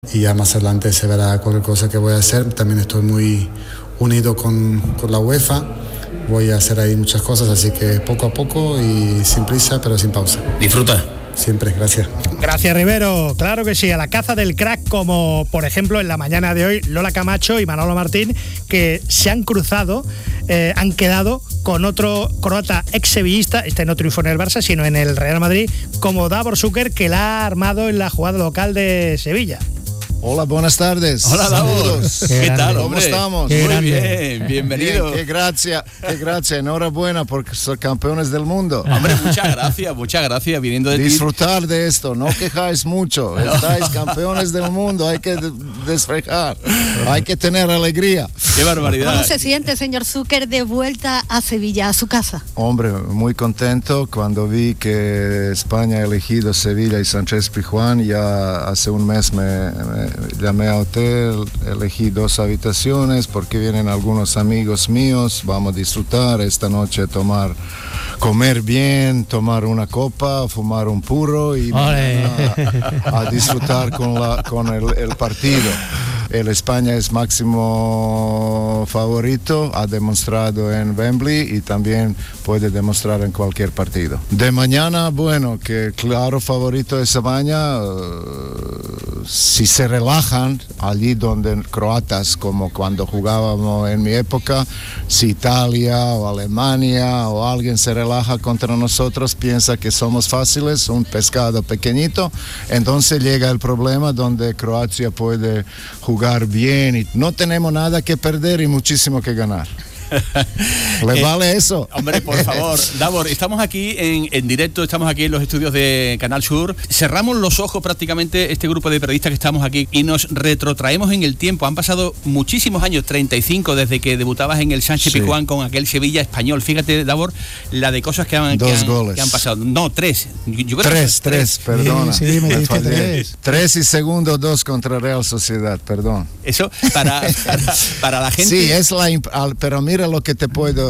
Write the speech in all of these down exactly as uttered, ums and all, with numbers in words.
y ya más adelante se verá cualquier cosa que voy a hacer. También estoy muy unido con, con la UEFA, voy a hacer ahí muchas cosas, así que poco a poco y sin prisa, pero sin pausa. Disfruta. Siempre, gracias. Gracias, Rivero. Claro que sí, a la caza del crack, como por ejemplo en la mañana de hoy Lola Camacho y Manolo Martín, que se han cruzado, eh, han quedado con otro croata ex-sevillista. Este no triunfó en el Barça, sino en el Real Madrid, como Davor Šuker, que la ha armado en la jugada local de Sevilla. Hola, buenas tardes. Hola, Davor. ¿Qué, ¿Qué tal, ¿Cómo hombre? estamos? Qué Muy grande. bien, bienvenido. Bien, qué gracia, qué gracia. Enhorabuena porque son campeones del mundo. Hombre, muchas gracias, muchas gracias. Viniendo de Disfrutar ti. de esto, no quejáis mucho. Estáis campeones del mundo, hay que desfrejar, hay que tener alegría. Qué barbaridad. ¿Cómo se siente, señor Šuker, de vuelta a Sevilla, a su casa? Hombre, muy contento cuando vi que España ha elegido Sevilla y Sánchez Pizjuán. Ya hace un mes me, me llamé a hotel, elegí dos habitaciones porque vienen algunos amigos míos, vamos a disfrutar esta noche, tomar, comer bien, tomar una copa, fumar un puro y a, a disfrutar con, la, con el, el partido. El España es máximo favorito, ha demostrado en Wembley y también puede demostrar en cualquier partido. De mañana, bueno, que claro favorito es España, uh, si se relajan allí donde croatas, como cuando jugábamos en mi época, si Italia o Alemania o alguien se relaja contra nosotros, piensa que somos fáciles, un pescado pequeñito, entonces llega el problema donde Croacia puede jugar bien y no tenemos nada que perder y muchísimo que ganar. ¿Le eh, vale eso? Hombre, por favor. Davor, estamos aquí en, en directo, estamos aquí en los estudios de Canal Sur. Cerramos los ojos prácticamente este grupo de periodistas que estamos aquí y nos retrotraemos en el tiempo. Han pasado muchísimos años, treinta y cinco, desde que debutabas en el Sánchez sí. Pizjuán con aquel Sevilla español. Fíjate, Davor, la de cosas que han, Dos que han, goles. Que han pasado. No, tres. Yo creo tres, que tres, tres, perdona. Sí, sí, me me tres. tres y segundo dos contra Real Sociedad, perdón. Eso para, para, para la gente. Sí, es la imp- pero mira lo que te puedo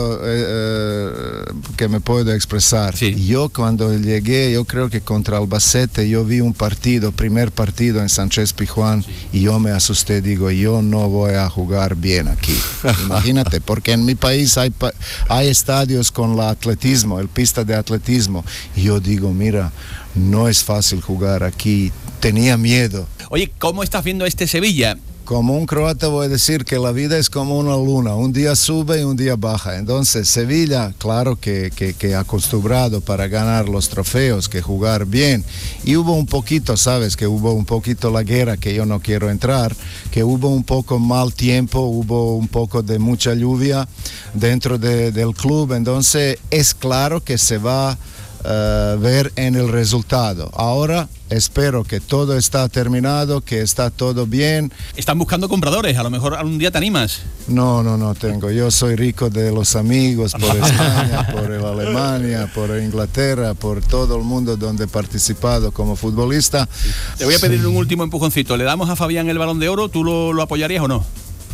Eh, que me puedo expresar. Sí. Yo cuando llegué, yo creo que contra Albacete, yo vi un partido, primer partido en Sánchez Pizjuán, sí. y yo me asusté, digo, yo no voy a jugar bien aquí. Imagínate, porque en mi país hay, hay estadios con el atletismo, el pista de atletismo, y yo digo, mira, no es fácil jugar aquí, tenía miedo. Oye, ¿cómo estás viendo este Sevilla? Como un croata voy a decir que la vida es como una luna, un día sube y un día baja. Entonces Sevilla, claro que, que, que acostumbrado para ganar los trofeos, que jugar bien. Y hubo un poquito, sabes, que hubo un poquito la guerra, que yo no quiero entrar, que hubo un poco mal tiempo, hubo un poco de mucha lluvia dentro de, del club. Entonces es claro que se va a uh, ver en el resultado. Ahora espero que todo está terminado, que está todo bien. Están buscando compradores, a lo mejor algún día te animas. No, no, no tengo. Yo soy rico de los amigos, por España, por el Alemania, por Inglaterra, por todo el mundo donde he participado como futbolista. Te voy a pedir sí. un último empujoncito. ¿Le damos a Fabián el Balón de Oro? ¿Tú lo, lo apoyarías o no?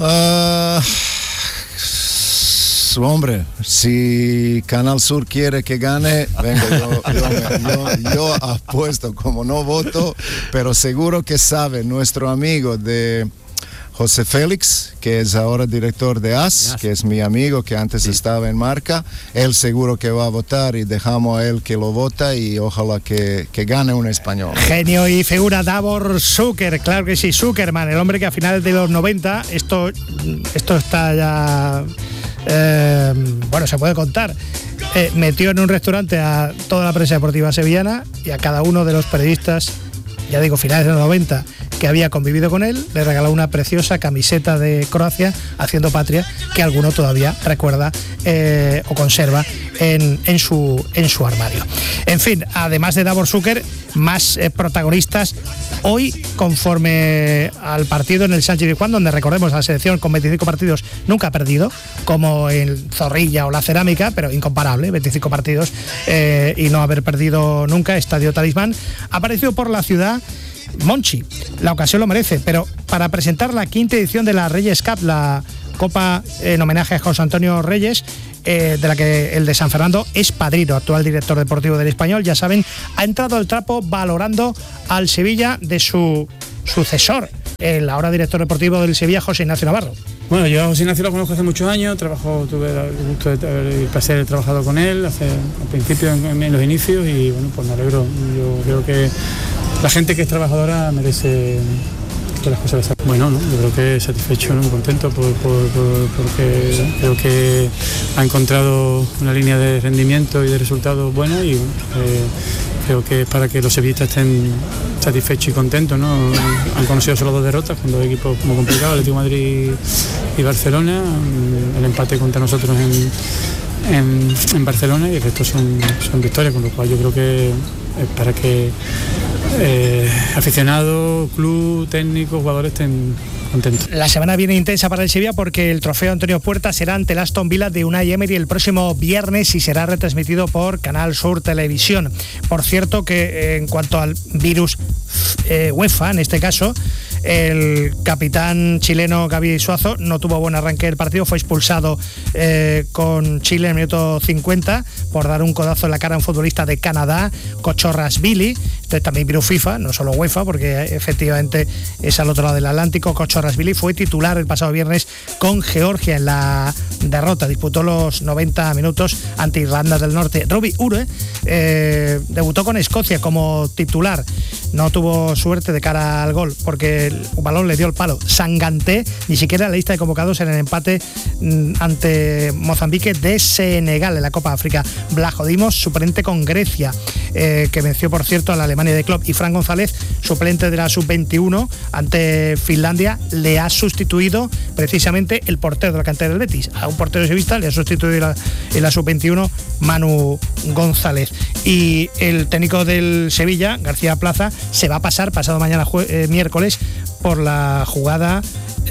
Uh, hombre, si Canal Sur quiere que gane, venga, yo, yo, yo, yo apuesto, como no voto, pero seguro que sabe nuestro amigo de José Félix, que es ahora director de A S, que es mi amigo, que antes sí. estaba en Marca, él seguro que va a votar y dejamos a él que lo vota y ojalá que, que gane un español. Genio y figura Davor Šuker, claro que sí, Šukerman, el hombre que a finales de los noventa, esto, esto está ya... Eh, bueno, se puede contar, eh, metió en un restaurante a toda la prensa deportiva sevillana y a cada uno de los periodistas, ya digo, finales de los noventa, que había convivido con él, le regaló una preciosa camiseta de Croacia, haciendo patria, que alguno todavía recuerda eh, o conserva en, en, su, en su armario. En fin, además de Davor Šuker, más eh, protagonistas hoy, conforme al partido en el Sánchez Pizjuán, donde recordemos la selección con veinticinco partidos nunca ha perdido, como en Zorrilla o la Cerámica, pero incomparable, veinticinco partidos eh, y no haber perdido nunca. Estadio Talismán apareció por la ciudad Monchi. La ocasión lo merece, pero para presentar la quinta edición de la Reyes Cup, la Copa en homenaje a José Antonio Reyes, eh, de la que el de San Fernando es padrino, actual director deportivo del Español, ya saben, ha entrado al trapo valorando al Sevilla de su sucesor, el ahora director deportivo del Sevilla, José Ignacio Navarro. Bueno, yo a José Ignacio lo conozco hace muchos años, trabajo, tuve el gusto de el placer de haber trabajado con él hace, al principio, en, en los inicios, y bueno, pues me alegro. Yo creo que la gente que es trabajadora merece que las cosas salgan. Bueno, ¿no? Yo creo que satisfecho, ¿no? Muy contento por, por, por, porque creo que ha encontrado una línea de rendimiento y de resultados buena, y bueno, eh, creo que es para que los sevillistas estén satisfechos y contentos, ¿no? Han conocido solo dos derrotas con dos equipos como complicados, Atlético de Madrid y Barcelona, el empate contra nosotros en, en, en Barcelona, y el resto son, son victorias, con lo cual yo creo que es para que eh, aficionados, club, técnicos, jugadores estén contentos. La semana viene intensa para el Sevilla porque el trofeo Antonio Puerta será ante el Aston Villa de Unai Emery el próximo viernes y será retransmitido por Canal Sur Televisión. Por cierto que eh, en cuanto al virus eh, UEFA, en este caso, el capitán chileno Gaby Suazo no tuvo buen arranque del partido, fue expulsado eh, con Chile en el minuto cincuenta por dar un codazo en la cara a un futbolista de Canadá, Kochorrashvili. Entonces también virus FIFA, no solo UEFA, porque efectivamente es al otro lado del Atlántico. Kochorrashvili fue titular el pasado viernes con Georgia en la derrota, disputó los noventa minutos ante Irlanda del Norte. Robbie Ure eh, debutó con Escocia como titular, no tuvo suerte de cara al gol porque el balón le dio el palo. Sanganté ni siquiera en la lista de convocados en el empate mm, ante Mozambique de Senegal en la Copa África. Blahodimos, suplente con Grecia, eh, que venció por cierto a la Alemania de Klopp, y Fran González, suplente de la sub veintiuno ante Finlandia, le ha sustituido precisamente el portero de la cantera del Betis. A un portero sevillista le ha sustituido la, en la sub veintiuno Manu González. Y el técnico del Sevilla, García Plaza, se va a pasar pasado mañana jue- eh, miércoles por la jugada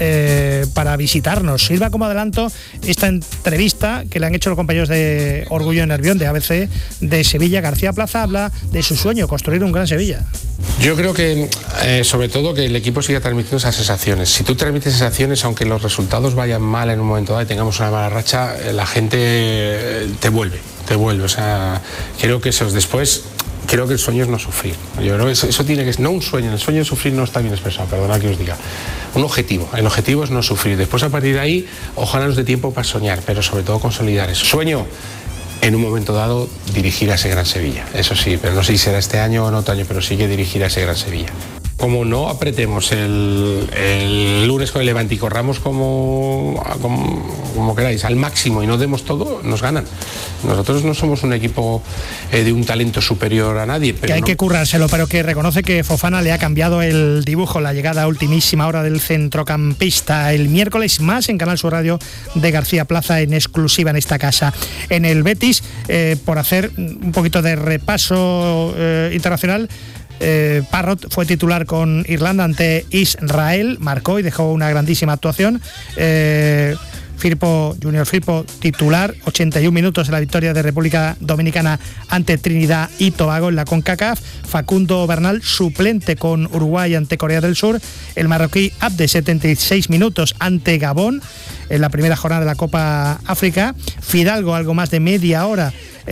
eh, para visitarnos. Sirva como adelanto esta entrevista que le han hecho los compañeros de Orgullo y Nervión de A B C de Sevilla. García Plaza habla de su sueño, construir un gran Sevilla. Yo creo que, eh, sobre todo, que el equipo siga transmitiendo esas sensaciones. Si tú transmites sensaciones, aunque los resultados vayan mal en un momento dado y tengamos una mala racha, eh, la gente eh, te vuelve, te vuelve. O sea, creo que eso es después. Creo que el sueño es no sufrir. Yo creo que eso, eso tiene que ser, no un sueño, el sueño de sufrir no está bien expresado, perdona que os diga. Un objetivo, el objetivo es no sufrir. Después, a partir de ahí, ojalá nos dé tiempo para soñar, pero sobre todo consolidar eso. Sueño, en un momento dado, dirigir a ese gran Sevilla. Eso sí, pero no sé si será este año o en otro año, pero sí que dirigir a ese gran Sevilla. Como no apretemos el, el lunes con el Levante y corramos como, como, como queráis, al máximo, y no demos todo, nos ganan. Nosotros no somos un equipo eh, de un talento superior a nadie. Pero que hay no... que currárselo, pero que reconoce que Fofana le ha cambiado el dibujo, la llegada a ultimísima hora del centrocampista. El miércoles más en Canal Sur Radio de García Plaza en exclusiva en esta casa. En el Betis, eh, por hacer un poquito de repaso eh, internacional, Eh, Parrott fue titular con Irlanda ante Israel, marcó y dejó una grandísima actuación. eh, Firpo, Junior Firpo, titular, ochenta y un minutos en la victoria de República Dominicana ante Trinidad y Tobago en la CONCACAF. Facundo Bernal, suplente con Uruguay ante Corea del Sur. El marroquí Abde, setenta y seis minutos ante Gabón en la primera jornada de la Copa África. Fidalgo, algo más de media hora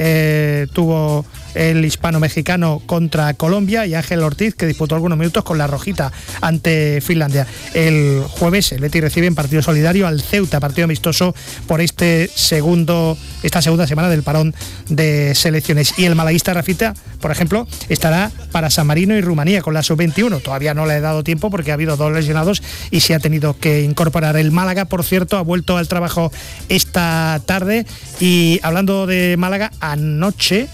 eh, tuvo el hispano-mexicano contra Colombia, y Ángel Ortiz, que disputó algunos minutos con la rojita ante Finlandia. El jueves el Betis recibe en partido solidario al Ceuta, partido amistoso por este segundo esta segunda semana del parón de selecciones. Y el malaguista Rafita, por ejemplo, estará para San Marino y Rumanía con la sub veintiuno. Todavía no le he dado tiempo porque ha habido dos lesionados y se ha tenido que incorporar. El Málaga, por cierto, ha vuelto al trabajo esta tarde. Y hablando de Málaga, anoche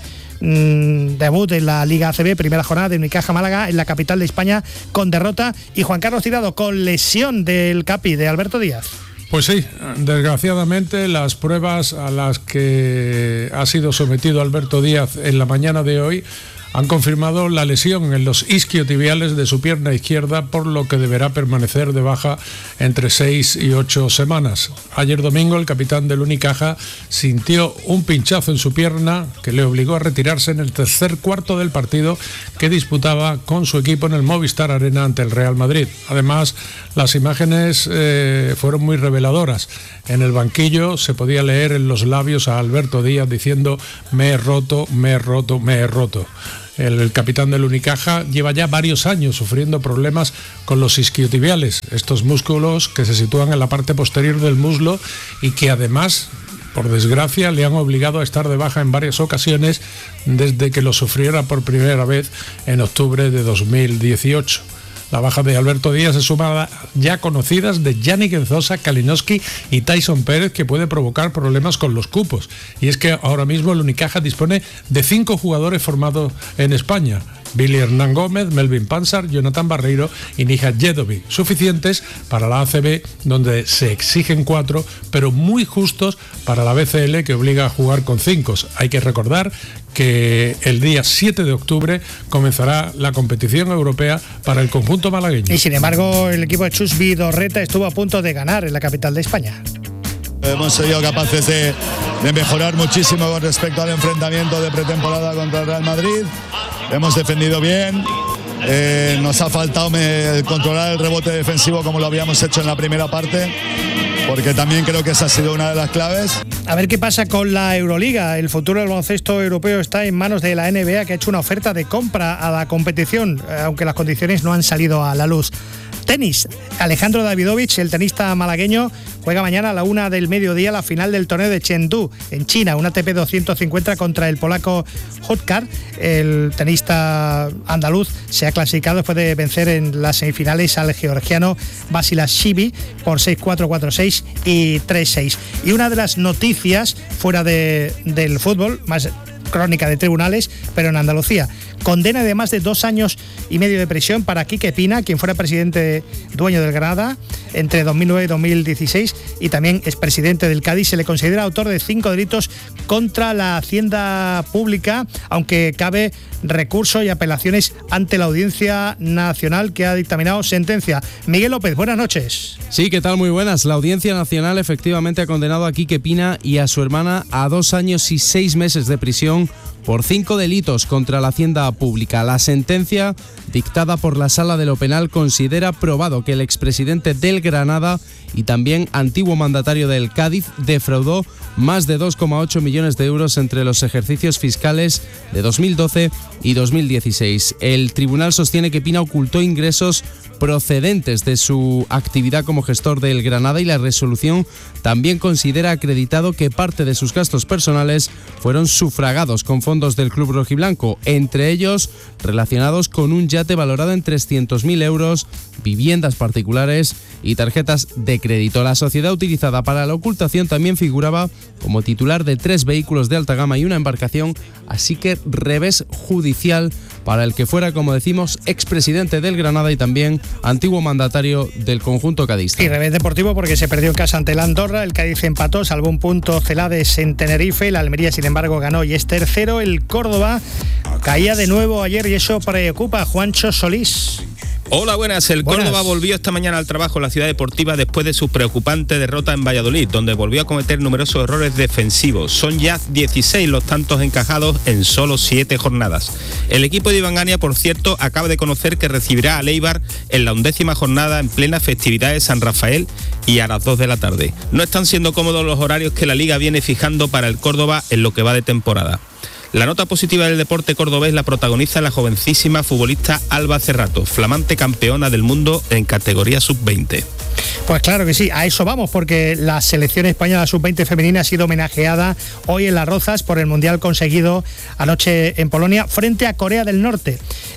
debut en la Liga A C B, primera jornada de Unicaja Málaga en la capital de España con derrota, y Juan Carlos Tirado con lesión del Capi, de Alberto Díaz. Pues sí, desgraciadamente las pruebas a las que ha sido sometido Alberto Díaz en la mañana de hoy han confirmado la lesión en los isquiotibiales de su pierna izquierda, por lo que deberá permanecer de baja entre seis y ocho semanas. Ayer domingo el capitán del Unicaja sintió un pinchazo en su pierna que le obligó a retirarse en el tercer cuarto del partido que disputaba con su equipo en el Movistar Arena ante el Real Madrid. Además, las imágenes eh, fueron muy reveladoras. En el banquillo se podía leer en los labios a Alberto Díaz diciendo: me he roto, me he roto, me he roto. el, el capitán del Unicaja, lleva ya varios años sufriendo problemas con los isquiotibiales, estos músculos que se sitúan en la parte posterior del muslo y que además, por desgracia, le han obligado a estar de baja en varias ocasiones desde que lo sufriera por primera vez en octubre de dos mil dieciocho. La baja de Alberto Díaz es sumada ya conocidas de Yannick Enzosa, Kalinowski y Tyson Pérez, que puede provocar problemas con los cupos. Y es que ahora mismo el Unicaja dispone de cinco jugadores formados en España: Billy Hernán Gómez, Melvin Pansar, Jonathan Barreiro y Nihad Jedovic, suficientes para la A C B, donde se exigen cuatro, pero muy justos para la B C L, que obliga a jugar con cinco. Hay que recordar que el día siete de octubre comenzará la competición europea para el conjunto malagueño. Y sin embargo, el equipo de Chus Vidorreta estuvo a punto de ganar en la capital de España. Hemos sido capaces de, de mejorar muchísimo con respecto al enfrentamiento de pretemporada contra el Real Madrid. Hemos defendido bien. Eh, nos ha faltado me, controlar el rebote defensivo como lo habíamos hecho en la primera parte, porque también creo que esa ha sido una de las claves. A ver qué pasa con la Euroliga. El futuro del baloncesto europeo está en manos de la N B A, que ha hecho una oferta de compra a la competición, aunque las condiciones no han salido a la luz. Tenis. Alejandro Davidovich, el tenista malagueño, juega mañana a la una del mediodía la final del torneo de Chengdu, en China, un A T P doscientos cincuenta contra el polaco Hodkar. El tenista andaluz se ha clasificado después de vencer en las semifinales al georgiano Basilashvili por seis cuatro, cuatro seis y tres seis. Y una de las noticias fuera de, del fútbol, más crónica de tribunales, pero en Andalucía. Condena de más de dos años y medio de prisión para Quique Pina, quien fuera presidente dueño del Granada entre dos mil nueve y dos mil dieciséis y también expresidente del Cádiz. Se le considera autor de cinco delitos contra la hacienda pública, aunque cabe recurso y apelaciones ante la Audiencia Nacional, que ha dictaminado sentencia. Miguel López, buenas noches. Sí, ¿qué tal? Muy buenas. La Audiencia Nacional efectivamente ha condenado a Quique Pina y a su hermana a dos años y seis meses de prisión por cinco delitos contra la hacienda pública. La sentencia, dictada por la Sala de lo Penal, considera probado que el expresidente del Granada y también antiguo mandatario del Cádiz defraudó más de dos coma ocho millones de euros entre los ejercicios fiscales de dos mil doce y dos mil dieciséis. El tribunal sostiene que Pina ocultó ingresos procedentes de su actividad como gestor del Granada, y la resolución también considera acreditado que parte de sus gastos personales fueron sufragados con fondos del club rojiblanco, entre ellos relacionados con un yate valorado en trescientos mil euros, viviendas particulares y tarjetas de crédito. La sociedad utilizada para la ocultación también figuraba como titular de tres vehículos de alta gama y una embarcación, así que revés judicial para el que fuera, como decimos, expresidente del Granada y también antiguo mandatario del conjunto cadista. Y revés deportivo porque se perdió en casa ante el Andorra, el Cádiz empató, salvó un punto Celades en Tenerife, el Almería sin embargo ganó y es tercero, el Córdoba caía de nuevo ayer y eso preocupa a Juancho Solís. Hola, buenas. El buenas. Córdoba volvió esta mañana al trabajo en la ciudad deportiva después de su preocupante derrota en Valladolid, donde volvió a cometer numerosos errores defensivos. Son ya dieciséis los tantos encajados en solo siete jornadas. El equipo de Iván Gania, por cierto, acaba de conocer que recibirá a Eibar en la undécima jornada en plena festividad de San Rafael y a las dos de la tarde. No están siendo cómodos los horarios que la Liga viene fijando para el Córdoba en lo que va de temporada. La nota positiva del deporte cordobés la protagoniza la jovencísima futbolista Alba Cerrato, flamante campeona del mundo en categoría sub veinte. Pues claro que sí, a eso vamos, porque la selección española sub veinte femenina ha sido homenajeada hoy en Las Rozas por el mundial conseguido anoche en Polonia frente a Corea del Norte.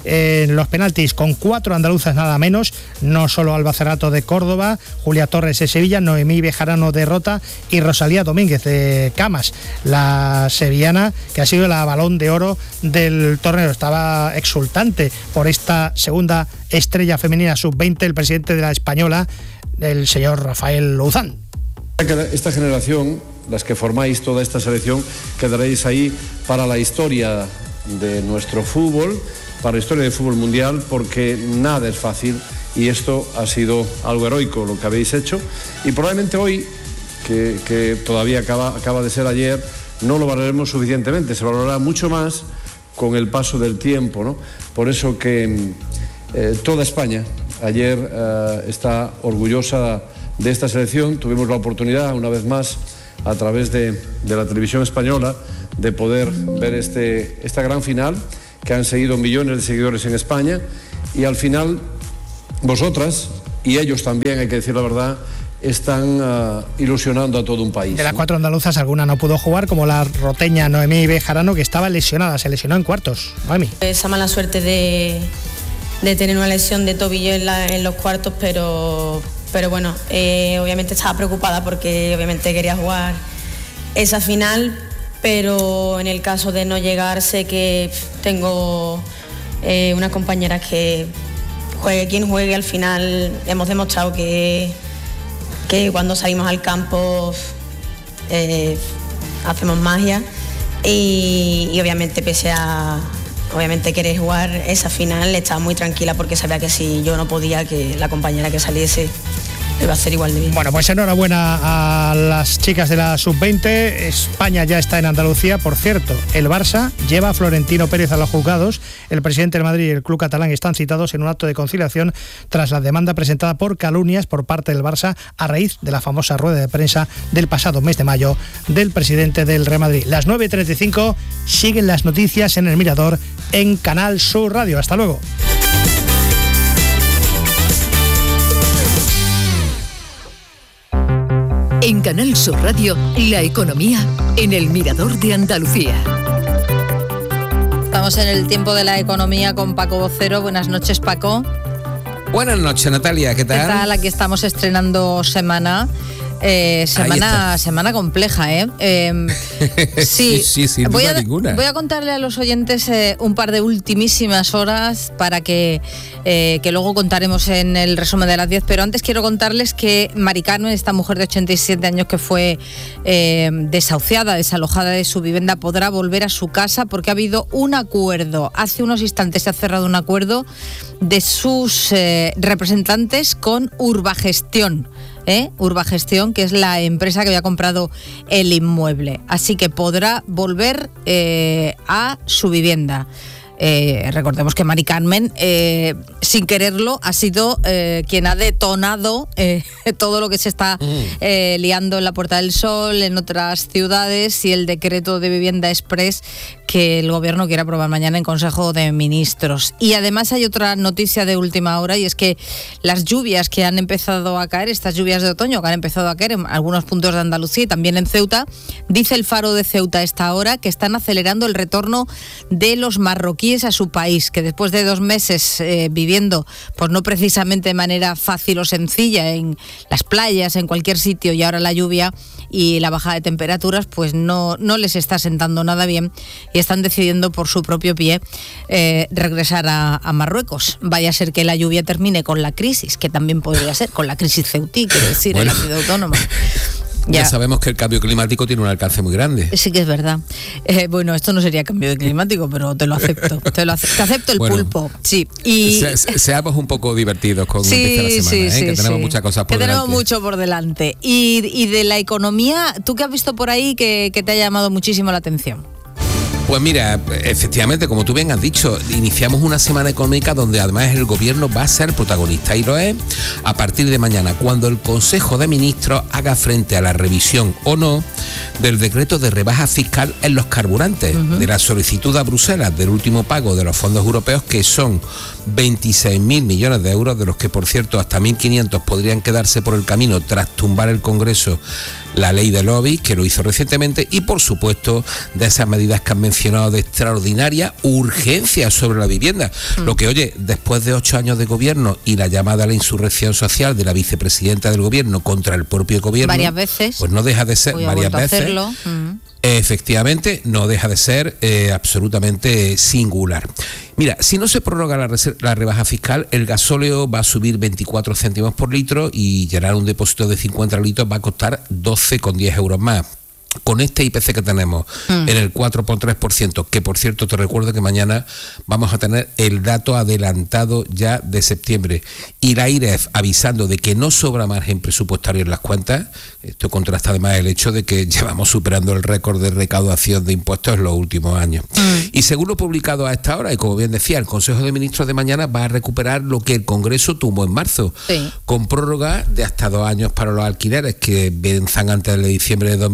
En los penaltis, con cuatro andaluzas nada menos, no solo Alba Cerrato de Córdoba, Julia Torres de Sevilla, Noemí Bejarano de Rota y Rosalía Domínguez de Camas, la sevillana que ha sido la balón de oro del torneo. Estaba exultante por esta segunda estrella femenina sub veinte el presidente de la española, el señor Rafael Louzán. Esta generación, las que formáis toda esta selección, quedaréis ahí para la historia de nuestro fútbol, para la historia del fútbol mundial, porque nada es fácil y esto ha sido algo heroico lo que habéis hecho, y probablemente hoy, que, que todavía acaba, acaba de ser ayer, no lo valoraremos suficientemente, se valorará mucho más con el paso del tiempo, ¿no? Por eso que eh, toda España ayer eh, está orgullosa de esta selección. Tuvimos la oportunidad, una vez más, a través de, de la televisión española, de poder ver este, esta gran final, que han seguido millones de seguidores en España, y al final vosotras, y ellos también, hay que decir la verdad, están uh, ilusionando a todo un país. De las cuatro andaluzas, alguna no pudo jugar, como la roteña Noemí Bejarano, que estaba lesionada, se lesionó en cuartos. Noemí. Esa mala suerte de, de tener una lesión de tobillo en, la, en los cuartos, pero, pero bueno, eh, obviamente estaba preocupada porque obviamente quería jugar esa final, pero en el caso de no llegar, sé que tengo eh, unas compañeras que juegue quien juegue, al final hemos demostrado que que cuando salimos al campo eh, hacemos magia y, y obviamente pese a obviamente querer jugar esa final, estaba muy tranquila porque sabía que si yo no podía, que la compañera que saliese iba a hacer igual de bien. Bueno, pues enhorabuena a las chicas de la sub veinte. España ya está en Andalucía. Por cierto, el Barça lleva a Florentino Pérez a los juzgados. El presidente del Madrid y el club catalán están citados en un acto de conciliación tras la demanda presentada por calumnias por parte del Barça a raíz de la famosa rueda de prensa del pasado mes de mayo del presidente del Real Madrid. Las nueve y treinta y cinco, siguen las noticias en El Mirador en Canal Sur Radio. Hasta luego. En Canal Sur Radio, la economía en El Mirador de Andalucía. Estamos en el tiempo de la economía con Paco Vocero. Buenas noches, Paco. Buenas noches, Natalia. ¿Qué tal? ¿Qué tal? Aquí estamos estrenando semana. Eh, semana semana compleja, ¿eh? eh sí, sí, sí, voy, a, ninguna. voy a contarle a los oyentes eh, un par de ultimísimas horas para que, eh, que luego contaremos en el resumen de las diez, pero antes quiero contarles que Mari Carmen, esta mujer de ochenta y siete años que fue eh, desahuciada, desalojada de su vivienda, podrá volver a su casa porque ha habido un acuerdo. Hace unos instantes se ha cerrado un acuerdo de sus eh, representantes con Urbagestión. ¿Eh? Urbagestión, que es la empresa que había comprado el inmueble. Así que podrá volver eh, a su vivienda. Eh, recordemos que Mari Carmen, eh, sin quererlo, ha sido eh, quien ha detonado eh, todo lo que se está eh, liando en la Puerta del Sol, en otras ciudades, y el decreto de vivienda express que el gobierno quiere aprobar mañana en Consejo de Ministros. Y además hay otra noticia de última hora, y es que las lluvias que han empezado a caer, estas lluvias de otoño que han empezado a caer en algunos puntos de Andalucía y también en Ceuta, dice el Faro de Ceuta a esta hora que están acelerando el retorno de los marroquíes a su país, que después de dos meses eh, viviendo, pues no precisamente de manera fácil o sencilla en las playas, en cualquier sitio, y ahora la lluvia y la bajada de temperaturas, pues no, no les está sentando nada bien y están decidiendo por su propio pie eh, regresar a, a Marruecos. Vaya a ser que la lluvia termine con la crisis, que también podría ser, con la crisis ceutí, quiero decir, bueno, en la ciudad autónoma. Ya. ya sabemos que el cambio climático tiene un alcance muy grande. Sí que es verdad. Eh, bueno, esto no sería cambio de climático, pero te lo acepto. Te, lo acepto, te acepto el bueno, pulpo. Sí. Y se, se, seamos un poco divertidos con sí, empezar la semana, sí, ¿eh? sí, que tenemos sí. muchas cosas por que delante. Tenemos mucho por delante. Y, y de la economía, ¿tú qué has visto por ahí que, que te ha llamado muchísimo la atención? Pues mira, efectivamente, como tú bien has dicho, iniciamos una semana económica donde además el gobierno va a ser protagonista, y lo es a partir de mañana, cuando el Consejo de Ministros haga frente a la revisión o no del decreto de rebaja fiscal en los carburantes, uh-huh. de la solicitud a Bruselas del último pago de los fondos europeos, que son veintiséis mil millones de euros, de los que, por cierto, hasta mil quinientos podrían quedarse por el camino tras tumbar el Congreso la ley de lobby, que lo hizo recientemente, y por supuesto de esas medidas que han mencionado de extraordinaria urgencia sobre la vivienda. Mm. Lo que, oye, después de ocho años de gobierno y la llamada a la insurrección social de la vicepresidenta del gobierno contra el propio gobierno, varias veces, pues no deja de ser, Hoy varias veces, hacerlo. Mm. efectivamente, no deja de ser eh, absolutamente singular. Mira, si no se prorroga la, la rebaja fiscal, el gasóleo va a subir veinticuatro céntimos por litro y llenar un depósito de cincuenta litros va a costar doce con diez euros más. Con este I P C que tenemos mm. en el cuatro coma tres por ciento, que por cierto te recuerdo que mañana vamos a tener el dato adelantado ya de septiembre, y la I R E F avisando de que no sobra margen presupuestario en las cuentas. Esto contrasta además el hecho de que llevamos superando el récord de recaudación de impuestos en los últimos años. Mm. Y según lo publicado a esta hora, y como bien decía, el Consejo de Ministros de mañana va a recuperar lo que el Congreso tumbó en marzo, sí. con prórroga de hasta dos años para los alquileres que venzan antes de diciembre de dos mil ocho,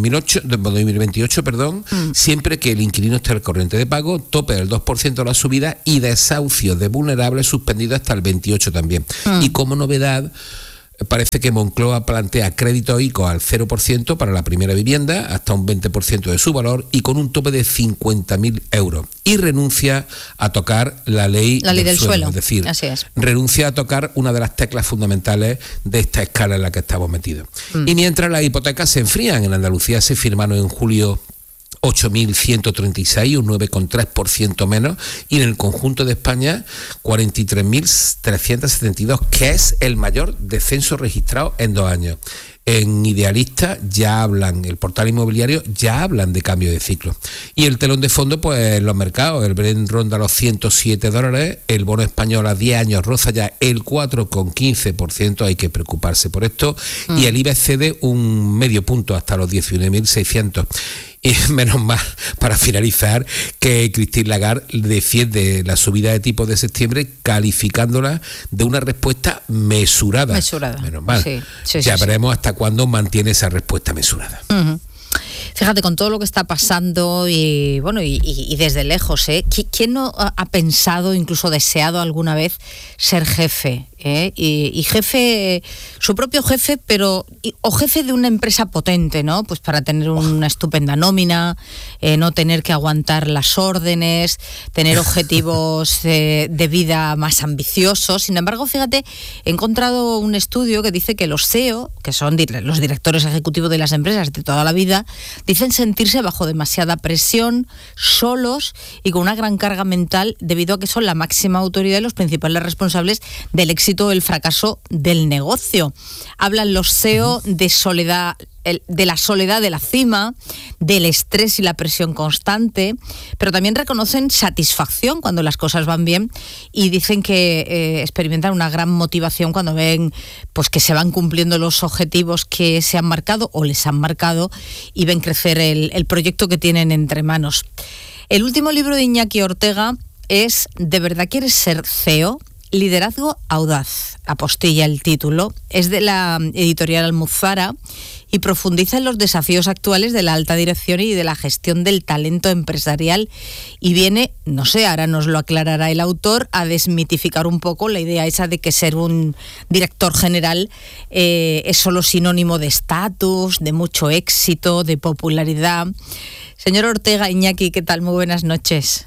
de dos mil veintiocho, perdón, mm. siempre que el inquilino esté al corriente de pago, tope del dos por ciento de la subida y desahucios de vulnerables suspendidos hasta el veintiocho también. Mm. Y como novedad, parece que Moncloa plantea crédito I C O al cero por ciento para la primera vivienda, hasta un veinte por ciento de su valor y con un tope de cincuenta mil euros. Y renuncia a tocar la ley, la ley del, del suelo. suelo. Es decir, Así es. renuncia a tocar una de las teclas fundamentales de esta escala en la que estamos metidos. Mm. Y mientras las hipotecas se enfrían, en Andalucía se firmaron en julio ocho mil ciento treinta y seis, un nueve coma tres por ciento menos, y en el conjunto de España cuarenta y tres mil trescientos setenta y dos, que es el mayor descenso registrado en dos años. En Idealista ya hablan, el portal inmobiliario ya hablan de cambio de ciclo. Y el telón de fondo, pues en los mercados, el Brent ronda los ciento siete dólares, el bono español a diez años roza ya el cuatro coma quince por ciento, hay que preocuparse por esto, mm. y el IBEX cede un medio punto hasta los diecinueve mil seiscientos. Y menos mal, para finalizar, que Christine Lagarde defiende la subida de tipos de septiembre calificándola de una respuesta mesurada. Mesurada. Menos mal. Sí, sí, ya sí, veremos sí. hasta cuándo mantiene esa respuesta mesurada. Uh-huh. Fíjate, con todo lo que está pasando y bueno y, y, y desde lejos, ¿eh? ¿Quién no ha pensado, incluso deseado alguna vez ser jefe? ¿Eh? Y, y jefe, su propio jefe, pero y, o jefe de una empresa potente, ¿no? Pues para tener una estupenda nómina, eh, no tener que aguantar las órdenes, tener objetivos eh, de vida más ambiciosos. Sin embargo, fíjate, he encontrado un estudio que dice que los C E O, que son dir- los directores ejecutivos de las empresas de toda la vida, dicen sentirse bajo demasiada presión, solos y con una gran carga mental debido a que son la máxima autoridad y los principales responsables del éxito o el fracaso del negocio. Hablan los C E O de soledad, de la soledad de la cima, del estrés y la presión constante, pero también reconocen satisfacción cuando las cosas van bien y dicen que eh, experimentan una gran motivación cuando ven pues que se van cumpliendo los objetivos que se han marcado o les han marcado y ven crecer el, el proyecto que tienen entre manos. El último libro de Iñaki Ortega es ¿De verdad quieres ser C E O? Liderazgo audaz, apostilla el título, es de la editorial Almuzara y profundiza en los desafíos actuales de la alta dirección y de la gestión del talento empresarial y viene, no sé, ahora nos lo aclarará el autor, a desmitificar un poco la idea esa de que ser un director general eh, es solo sinónimo de estatus, de mucho éxito, de popularidad. Señor Ortega, Iñaki, ¿qué tal? Muy buenas noches.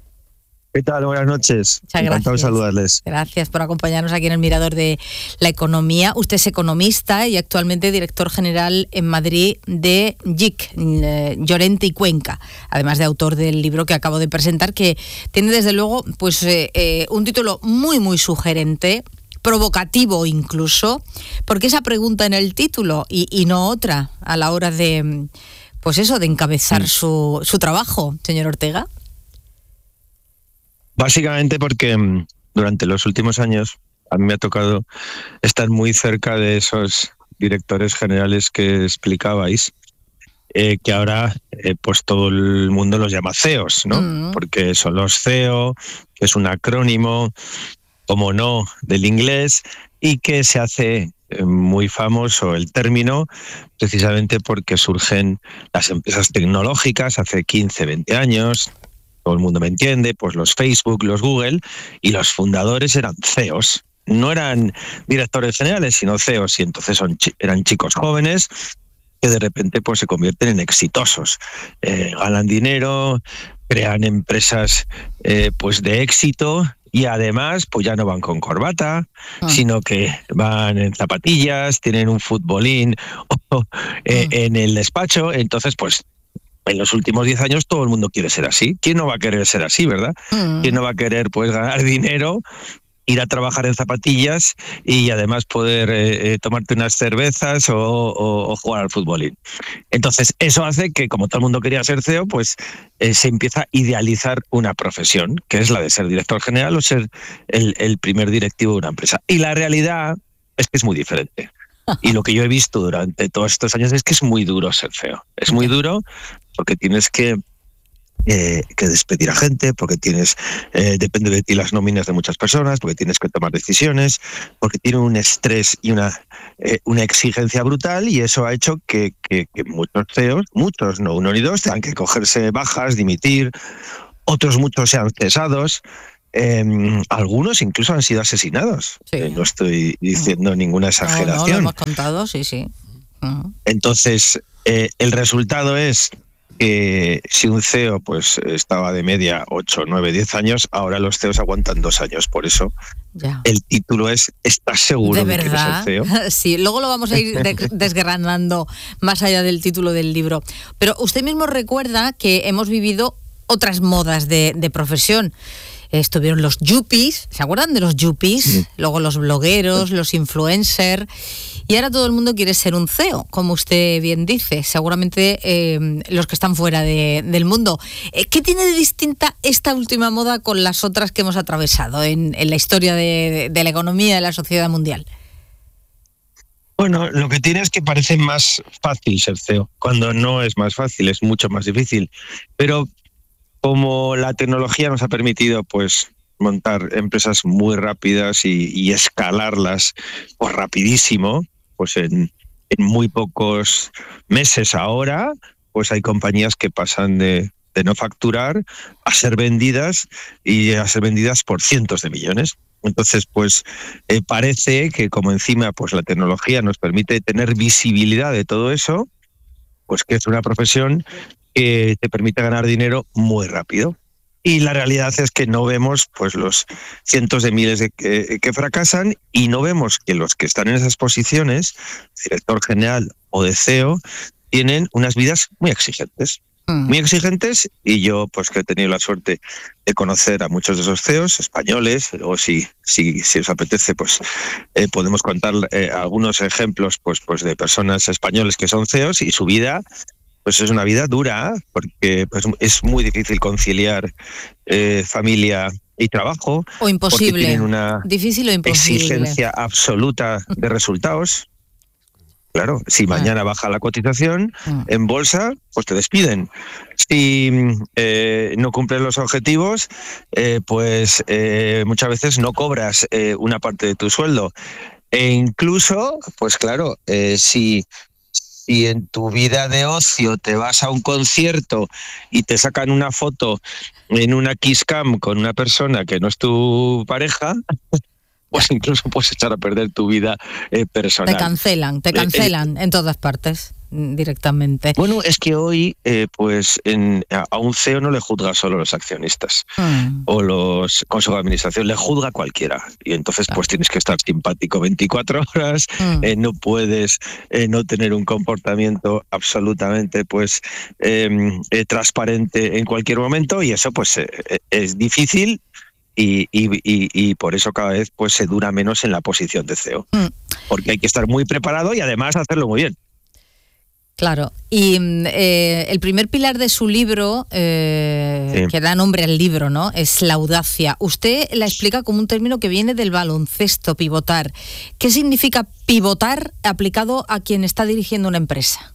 ¿Qué tal? Buenas noches. Muchas Encantado de saludarles. Gracias por acompañarnos aquí en el Mirador de la Economía. Usted es economista y actualmente director general en Madrid de J I C, Llorente y Cuenca, además de autor del libro que acabo de presentar, que tiene desde luego pues eh, eh, un título muy muy sugerente, provocativo incluso, porque esa pregunta en el título y, y no otra a la hora de pues eso de encabezar mm. su, su trabajo, señor Ortega. Básicamente porque durante los últimos años a mí me ha tocado estar muy cerca de esos directores generales que explicabais, eh, que ahora eh, pues todo el mundo los llama C E Os, ¿no? Mm. Porque son los C E O, que es un acrónimo, como no, del inglés, y que se hace eh, muy famoso el término precisamente porque surgen las empresas tecnológicas hace quince, veinte años. Todo el mundo me entiende, pues los Facebook, los Google, y los fundadores eran C E Os. No eran directores generales, sino C E Os, y entonces son, eran chicos jóvenes que de repente pues se convierten en exitosos. Eh, ganan dinero, crean empresas eh, pues de éxito, y además pues ya no van con corbata, ah. sino que van en zapatillas, tienen un futbolín oh, eh, ah. en el despacho, entonces pues en los últimos diez años todo el mundo quiere ser así. ¿Quién no va a querer ser así, verdad? Mm. ¿Quién no va a querer pues ganar dinero, ir a trabajar en zapatillas y además poder eh, tomarte unas cervezas o, o, o jugar al futbolín? Entonces eso hace que, como todo el mundo quería ser C E O, pues eh, se empieza a idealizar una profesión, que es la de ser director general o ser el, el primer directivo de una empresa. Y la realidad es que es muy diferente. Y lo que yo he visto durante todos estos años es que es muy duro ser C E O. Es muy duro porque tienes que Eh, que despedir a gente, porque tienes, eh, depende de ti las nóminas de muchas personas, porque tienes que tomar decisiones, porque tiene un estrés y una, eh, una exigencia brutal, y eso ha hecho que, que, que muchos C E Os, muchos, no uno ni dos, tengan que cogerse bajas, dimitir, otros muchos sean cesados. Eh, algunos incluso han sido asesinados. Sí. Eh, no estoy diciendo uh-huh. ninguna exageración. No, no, lo hemos contado, sí, sí. Uh-huh. Entonces, eh, el resultado es que si un C E O pues estaba de media ocho, nueve, diez años, ahora los C E Os aguantan dos años. Por eso ya. El título es ¿estás seguro de, de que eres el C E O? Sí, luego lo vamos a ir desgranando más allá del título del libro. Pero usted mismo recuerda que hemos vivido otras modas de, de profesión. Estuvieron los yuppies, ¿se acuerdan de los yuppies? Sí. Luego los blogueros, los influencers, y ahora todo el mundo quiere ser un C E O, como usted bien dice, seguramente eh, los que están fuera de, del mundo. ¿Qué tiene de distinta esta última moda con las otras que hemos atravesado en, en la historia de, de la economía de la sociedad mundial? Bueno, lo que tiene es que parece más fácil ser C E O, cuando no es más fácil, es mucho más difícil. Pero como la tecnología nos ha permitido pues montar empresas muy rápidas y, y escalarlas pues rapidísimo, pues en, en muy pocos meses ahora, pues hay compañías que pasan de, de no facturar a ser vendidas y a ser vendidas por cientos de millones. Entonces, pues eh, parece que como encima pues la tecnología nos permite tener visibilidad de todo eso, pues que es una profesión que te permite ganar dinero muy rápido. Y la realidad es que no vemos pues los cientos de miles de que, que fracasan, y no vemos que los que están en esas posiciones, director general o de C E O, tienen unas vidas muy exigentes. Mm. Muy exigentes, y yo pues que he tenido la suerte de conocer a muchos de esos C E Os españoles, o si, si, si os apetece pues eh, podemos contar eh, algunos ejemplos pues, pues de personas españoles que son C E Os, y su vida pues es una vida dura, porque pues es muy difícil conciliar eh, familia y trabajo. O imposible. Tienen una difícil o imposible. Exigencia absoluta de resultados. Claro, si mañana baja la cotización en bolsa, pues te despiden. Si eh, no cumples los objetivos, eh, pues eh, muchas veces no cobras eh, una parte de tu sueldo. E incluso, pues claro, eh, si... Si en tu vida de ocio te vas a un concierto y te sacan una foto en una kiss cam con una persona que no es tu pareja, pues incluso puedes echar a perder tu vida eh, personal. Te cancelan, te cancelan eh, eh, en todas partes directamente. Bueno, es que hoy eh, pues en, a un C E O no le juzga solo los accionistas mm. o los consejos de administración, le juzga cualquiera, y entonces claro. pues tienes que estar simpático veinticuatro horas, mm. eh, no puedes eh, no tener un comportamiento absolutamente pues eh, eh, transparente en cualquier momento, y eso pues eh, es difícil. Y, y, y, y por eso cada vez pues se dura menos en la posición de C E O, mm. porque hay que estar muy preparado y además hacerlo muy bien. Claro, y eh, el primer pilar de su libro, eh, sí. que da nombre al libro, ¿no?, es la audacia. Usted la explica como un término que viene del baloncesto, pivotar. ¿Qué significa pivotar aplicado a quien está dirigiendo una empresa?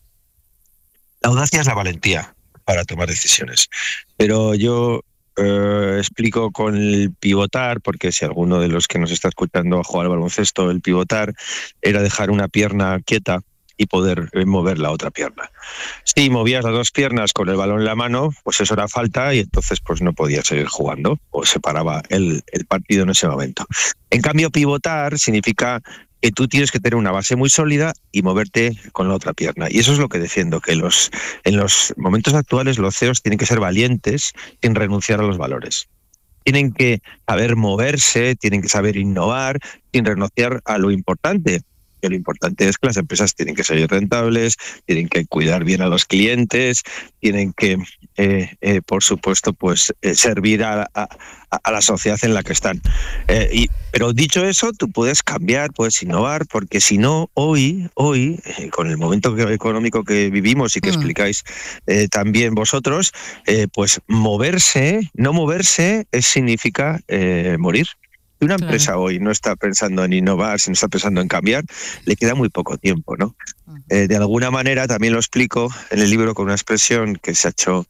La audacia es la valentía para tomar decisiones, pero yo eh, explico con el pivotar, porque si alguno de los que nos está escuchando ha jugado al baloncesto, el pivotar era dejar una pierna quieta y poder mover la otra pierna. Si movías las dos piernas con el balón en la mano, pues eso era falta, y entonces pues no podías seguir jugando, o se paraba el, el partido en ese momento. En cambio, pivotar significa que tú tienes que tener una base muy sólida y moverte con la otra pierna. Y eso es lo que defiendo, que los, en los momentos actuales los C E Os tienen que ser valientes sin renunciar a los valores. Tienen que saber moverse, tienen que saber innovar sin renunciar a lo importante. Que lo importante es que las empresas tienen que ser rentables, tienen que cuidar bien a los clientes, tienen que, eh, eh, por supuesto, pues eh, servir a, a, a la sociedad en la que están. Eh, y, pero dicho eso, tú puedes cambiar, puedes innovar, porque si no, hoy, hoy eh, con el momento económico que vivimos y que mm. explicáis eh, también vosotros, eh, pues moverse, no moverse, es, significa eh, morir. Si una empresa claro. hoy no está pensando en innovar, si no está pensando en cambiar, le queda muy poco tiempo, ¿no? Uh-huh. Eh, de alguna manera también lo explico en el libro con una expresión que se ha hecho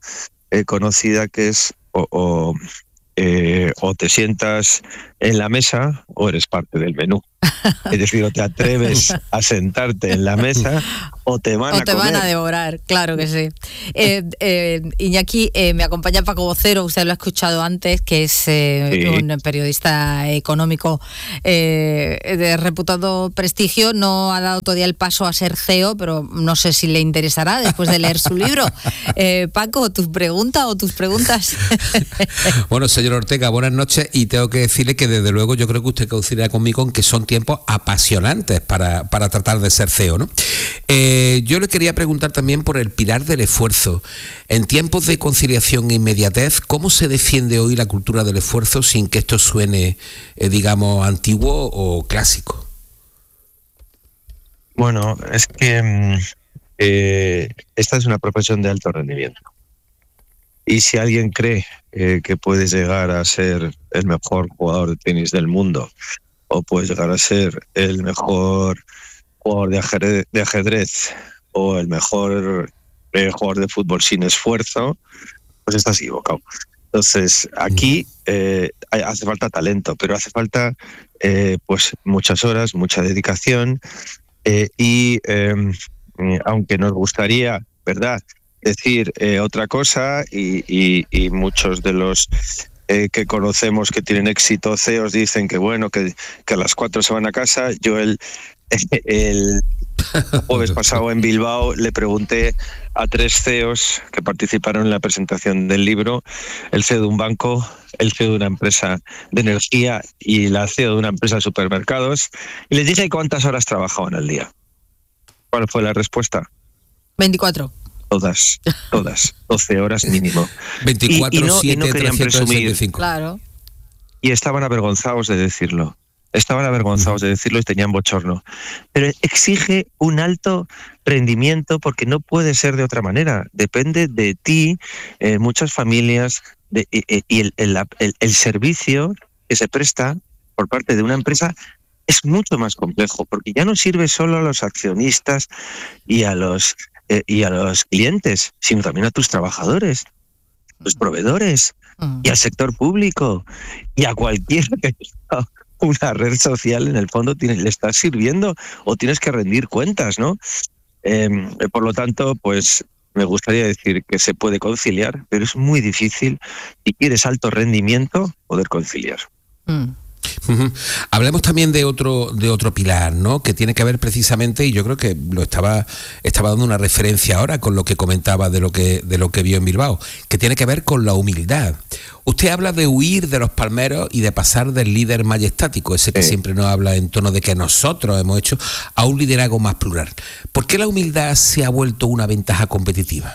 eh, conocida que es o, o, eh, o te sientas en la mesa o eres parte del menú. Es decir, o te atreves a sentarte en la mesa o te van o a te comer. van a devorar, claro que sí. Eh, eh, Iñaki, eh, me acompaña Paco Vocero, usted lo ha escuchado antes, que es eh, Sí. un periodista económico eh, de reputado prestigio. No ha dado todavía el paso a ser C E O, pero no sé si le interesará después de leer su libro. Eh, Paco, ¿tu pregunta o tus preguntas? Bueno, señor Ortega, buenas noches, y tengo que decirle que desde luego yo creo que usted coincidirá conmigo en que son tiempos apasionantes para, para tratar de ser C E O, ¿no? Eh, yo le quería preguntar también por el pilar del esfuerzo. En tiempos de conciliación e inmediatez, ¿cómo se defiende hoy la cultura del esfuerzo sin que esto suene, eh, digamos, antiguo o clásico? Bueno, es que mm, eh, esta es una profesión de alto rendimiento. Y si alguien cree eh, que puedes llegar a ser el mejor jugador de tenis del mundo, o puedes llegar a ser el mejor jugador de ajedrez, de ajedrez o el mejor eh, jugador de fútbol sin esfuerzo, pues estás equivocado. Entonces, aquí eh, hace falta talento, pero hace falta eh, pues muchas horas, mucha dedicación eh, y eh, aunque nos gustaría, ¿verdad?, decir eh, otra cosa y, y, y muchos de los Eh, que conocemos que tienen éxito C E Os dicen que bueno, que, que a las cuatro se van a casa. Yo el, el jueves pasado en Bilbao le pregunté a tres C E Os que participaron en la presentación del libro, el C E O de un banco, el C E O de una empresa de energía y la C E O de una empresa de supermercados, y les dije cuántas horas trabajaban al día. ¿Cuál fue la respuesta? veinticuatro. Todas, todas, doce horas mínimo. veinticuatro, siete, no querían presumir. Claro. Y estaban avergonzados de decirlo. Estaban avergonzados de decirlo y tenían bochorno. Pero exige un alto rendimiento porque no puede ser de otra manera. Depende de ti, eh, muchas familias, de, y, y el, el, el, el servicio que se presta por parte de una empresa es mucho más complejo, porque ya no sirve solo a los accionistas y a los eh, y a los clientes, sino también a tus trabajadores, a tus proveedores y al sector público y a cualquiera que tenga una red social. En el fondo tiene, le estás sirviendo o tienes que rendir cuentas, ¿no? Eh, por lo tanto, pues me gustaría decir que se puede conciliar, pero es muy difícil, si quieres alto rendimiento, poder conciliar. Mm. Uh-huh. Hablemos también de otro de otro pilar, ¿no?, que tiene que ver precisamente, y yo creo que lo estaba estaba dando una referencia ahora con lo que comentaba de lo que de lo que vio en Bilbao, que tiene que ver con la humildad. Usted habla de huir de los palmeros y de pasar del líder majestático, ese que sí. siempre nos habla en tono de que nosotros hemos hecho, a un liderazgo más plural. ¿Por qué la humildad se ha vuelto una ventaja competitiva?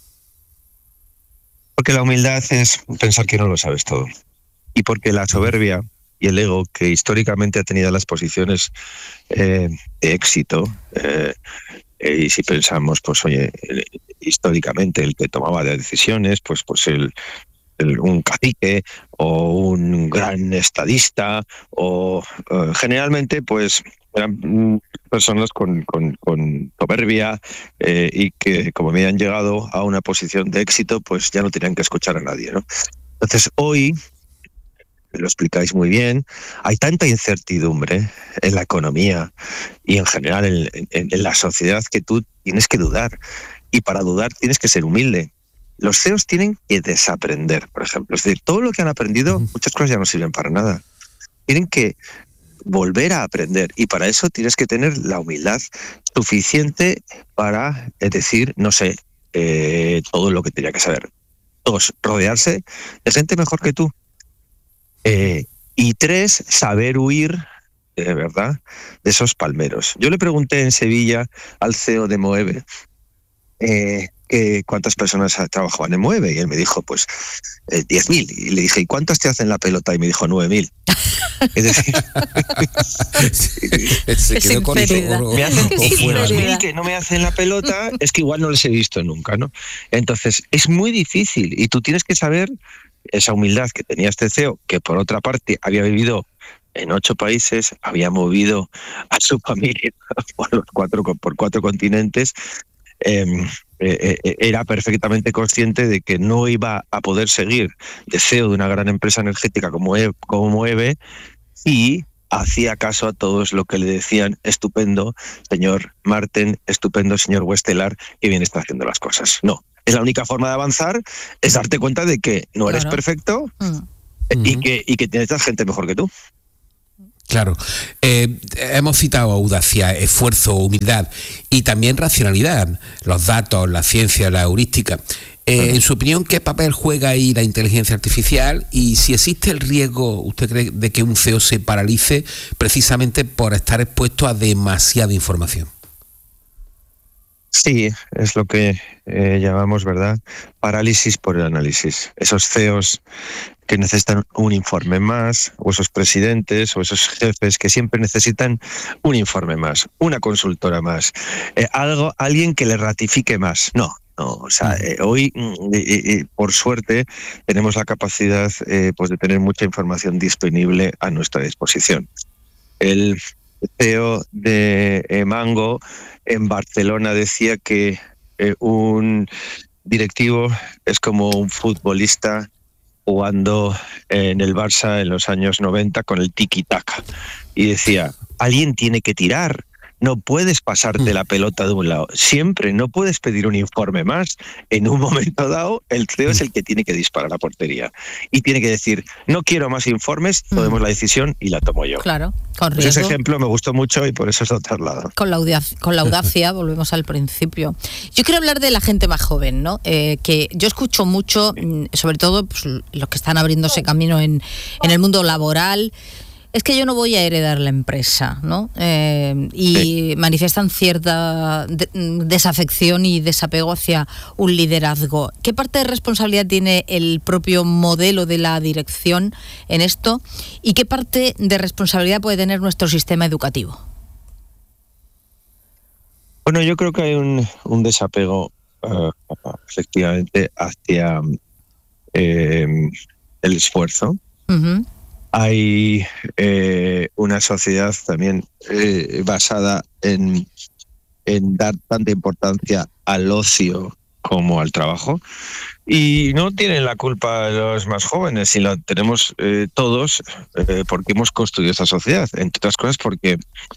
Porque la humildad es pensar que no lo sabes todo. Y porque la soberbia y el ego, que históricamente ha tenido las posiciones eh, de éxito, eh, eh, y si pensamos, pues oye, el, históricamente el que tomaba de decisiones, pues, pues el, el, un cacique o un gran estadista, o eh, generalmente pues eran personas con, con, con soberbia eh, y que, como habían llegado a una posición de éxito, pues ya no tenían que escuchar a nadie, ¿no? Entonces hoy, lo explicáis muy bien, hay tanta incertidumbre en la economía y en general en, en, en la sociedad que tú tienes que dudar, y para dudar tienes que ser humilde. Los C E Os tienen que desaprender, por ejemplo. Es decir, todo lo que han aprendido, muchas cosas ya no sirven para nada. Tienen que volver a aprender, y para eso tienes que tener la humildad suficiente para decir, no sé, eh, todo lo que tenía que saber. Dos, rodearse de gente mejor que tú. Eh, y tres, saber huir, de verdad, de esos palmeros. Yo le pregunté en Sevilla al C E O de Moeve eh, que cuántas personas trabajaban en Moeve, y él me dijo, pues, eh, diez mil. Y le dije, ¿y cuántas te hacen la pelota? Y me dijo, nueve mil. Es decir, se quedó con eso, o, me hacen o mil que no me hacen la pelota, es que igual no les he visto nunca, ¿no? Entonces, es muy difícil, y tú tienes que saber esa humildad que tenía este C E O, que por otra parte había vivido en ocho países, había movido a su familia por, los cuatro, por cuatro continentes, eh, eh, eh, era perfectamente consciente de que no iba a poder seguir de C E O de una gran empresa energética como, e, como E B E y hacía caso a todos lo que le decían: estupendo, señor Marten, estupendo, señor Westelar, que bien está haciendo las cosas. No, es la única forma de avanzar, es darte cuenta de que no eres claro. perfecto mm. y, mm. que, y que tienes gente mejor que tú. Claro, eh, hemos citado audacia, esfuerzo, humildad y también racionalidad, los datos, la ciencia, la heurística. Eh, en su opinión, ¿qué papel juega ahí la inteligencia artificial? Y si existe el riesgo, ¿usted cree, de que un C E O se paralice precisamente por estar expuesto a demasiada información? Sí, es lo que eh, llamamos, ¿verdad?, parálisis por el análisis. Esos C E Os que necesitan un informe más, o esos presidentes, o esos jefes que siempre necesitan un informe más, una consultora más, eh, algo, alguien que le ratifique más. No, no, o sea, eh, hoy, eh, eh, por suerte, tenemos la capacidad eh, pues de tener mucha información disponible a nuestra disposición. El C E O de eh, Mango en Barcelona decía que eh, un directivo es como un futbolista jugando en el Barça en los años noventa con el tiki-taka. Y decía, alguien tiene que tirar, no puedes pasarte la pelota de un lado. Siempre, no puedes pedir un informe más. En un momento dado, el C E O es el que tiene que disparar a portería. Y tiene que decir, no quiero más informes, tomemos la decisión y la tomo yo. Claro, con pues ese ejemplo me gustó mucho y por eso es lo traslado. Con la audacia, con la audacia volvemos al principio. Yo quiero hablar de la gente más joven, ¿no? Eh, que yo escucho mucho, sobre todo pues, los que están abriéndose camino en, en el mundo laboral. Es que yo no voy a heredar la empresa, ¿no? Eh, y sí. manifiestan cierta de, desafección y desapego hacia un liderazgo. ¿Qué parte de responsabilidad tiene el propio modelo de la dirección en esto? ¿Y qué parte de responsabilidad puede tener nuestro sistema educativo? Bueno, yo creo que hay un, un desapego, uh, efectivamente, hacia eh, el esfuerzo. Uh-huh. Hay eh, una sociedad también eh, basada en, en dar tanta importancia al ocio como al trabajo. Y no tienen la culpa los más jóvenes, sino la tenemos eh, todos eh, porque hemos construido esta sociedad. Entre otras cosas porque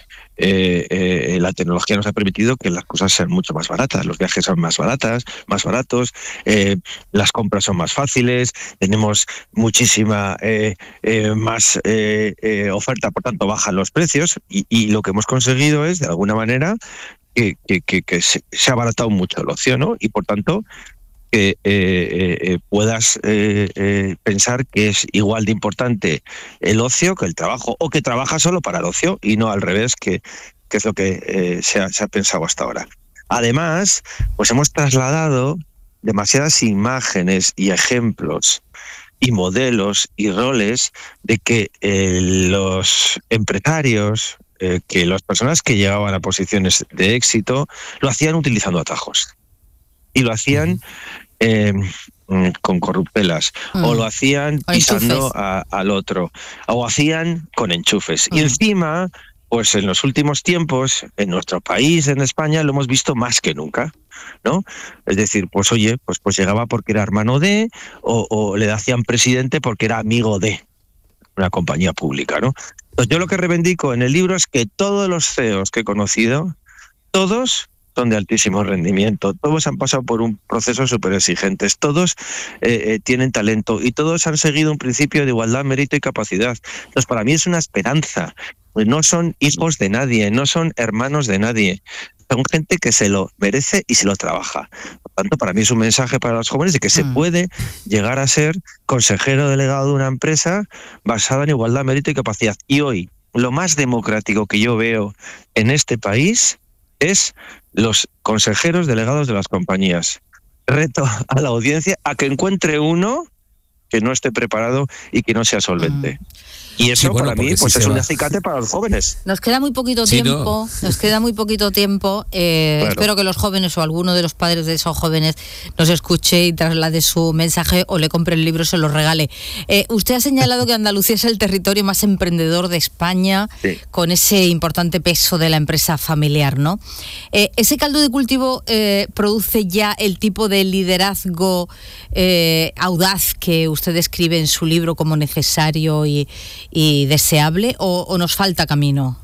eh, eh, la tecnología nos ha permitido que las cosas sean mucho más baratas. Los viajes son más baratas, más baratos, eh, las compras son más fáciles, tenemos muchísima eh, eh, más eh, eh, oferta, por tanto bajan los precios y, y lo que hemos conseguido es, de alguna manera, que, que, que, que se, se ha abaratado mucho el ocio, ¿no? Y por tanto que eh, eh, puedas eh, eh, pensar que es igual de importante el ocio que el trabajo, o que trabajas solo para el ocio y no al revés, que, que es lo que eh, se, ha, se ha pensado hasta ahora. Además, pues hemos trasladado demasiadas imágenes y ejemplos y modelos y roles de que eh, los empresarios, eh, que las personas que llegaban a posiciones de éxito, lo hacían utilizando atajos. Y lo hacían eh, con corruptelas, mm. o lo hacían pisando a, al otro, o hacían con enchufes. Mm. Y encima, pues en los últimos tiempos, en nuestro país, en España, lo hemos visto más que nunca, ¿no? Es decir, pues oye, pues, pues llegaba porque era hermano de, o, o le hacían presidente porque era amigo de una compañía pública, ¿no? Entonces, yo lo que reivindico en el libro es que todos los C E Os que he conocido, todos son de altísimo rendimiento, todos han pasado por un proceso súper exigentes, todos eh, eh, tienen talento y todos han seguido un principio de igualdad, mérito y capacidad. Entonces, para mí es una esperanza. No son hijos de nadie, no son hermanos de nadie, son gente que se lo merece y se lo trabaja. Por tanto, para mí es un mensaje para los jóvenes de que se puede llegar a ser consejero delegado de una empresa basada en igualdad, mérito y capacidad. Y hoy, lo más democrático que yo veo en este país es los consejeros delegados de las compañías. Reto a la audiencia a que encuentre uno que no esté preparado y que no sea solvente. Mm. Y eso Sí, bueno, para mí porque pues si es se un va- acicate para los jóvenes. Nos queda muy poquito Sí, tiempo, no. nos queda muy poquito tiempo. eh, Claro. Espero que los jóvenes o alguno de los padres de esos jóvenes nos escuche y traslade su mensaje o le compre el libro y se lo regale. Eh, usted ha señalado que Andalucía es el territorio más emprendedor de España, Sí. con ese importante peso de la empresa familiar, ¿no? Eh, ¿Ese caldo de cultivo eh, produce ya el tipo de liderazgo eh, audaz que usted describe en su libro como necesario y, y deseable, o, o nos falta camino?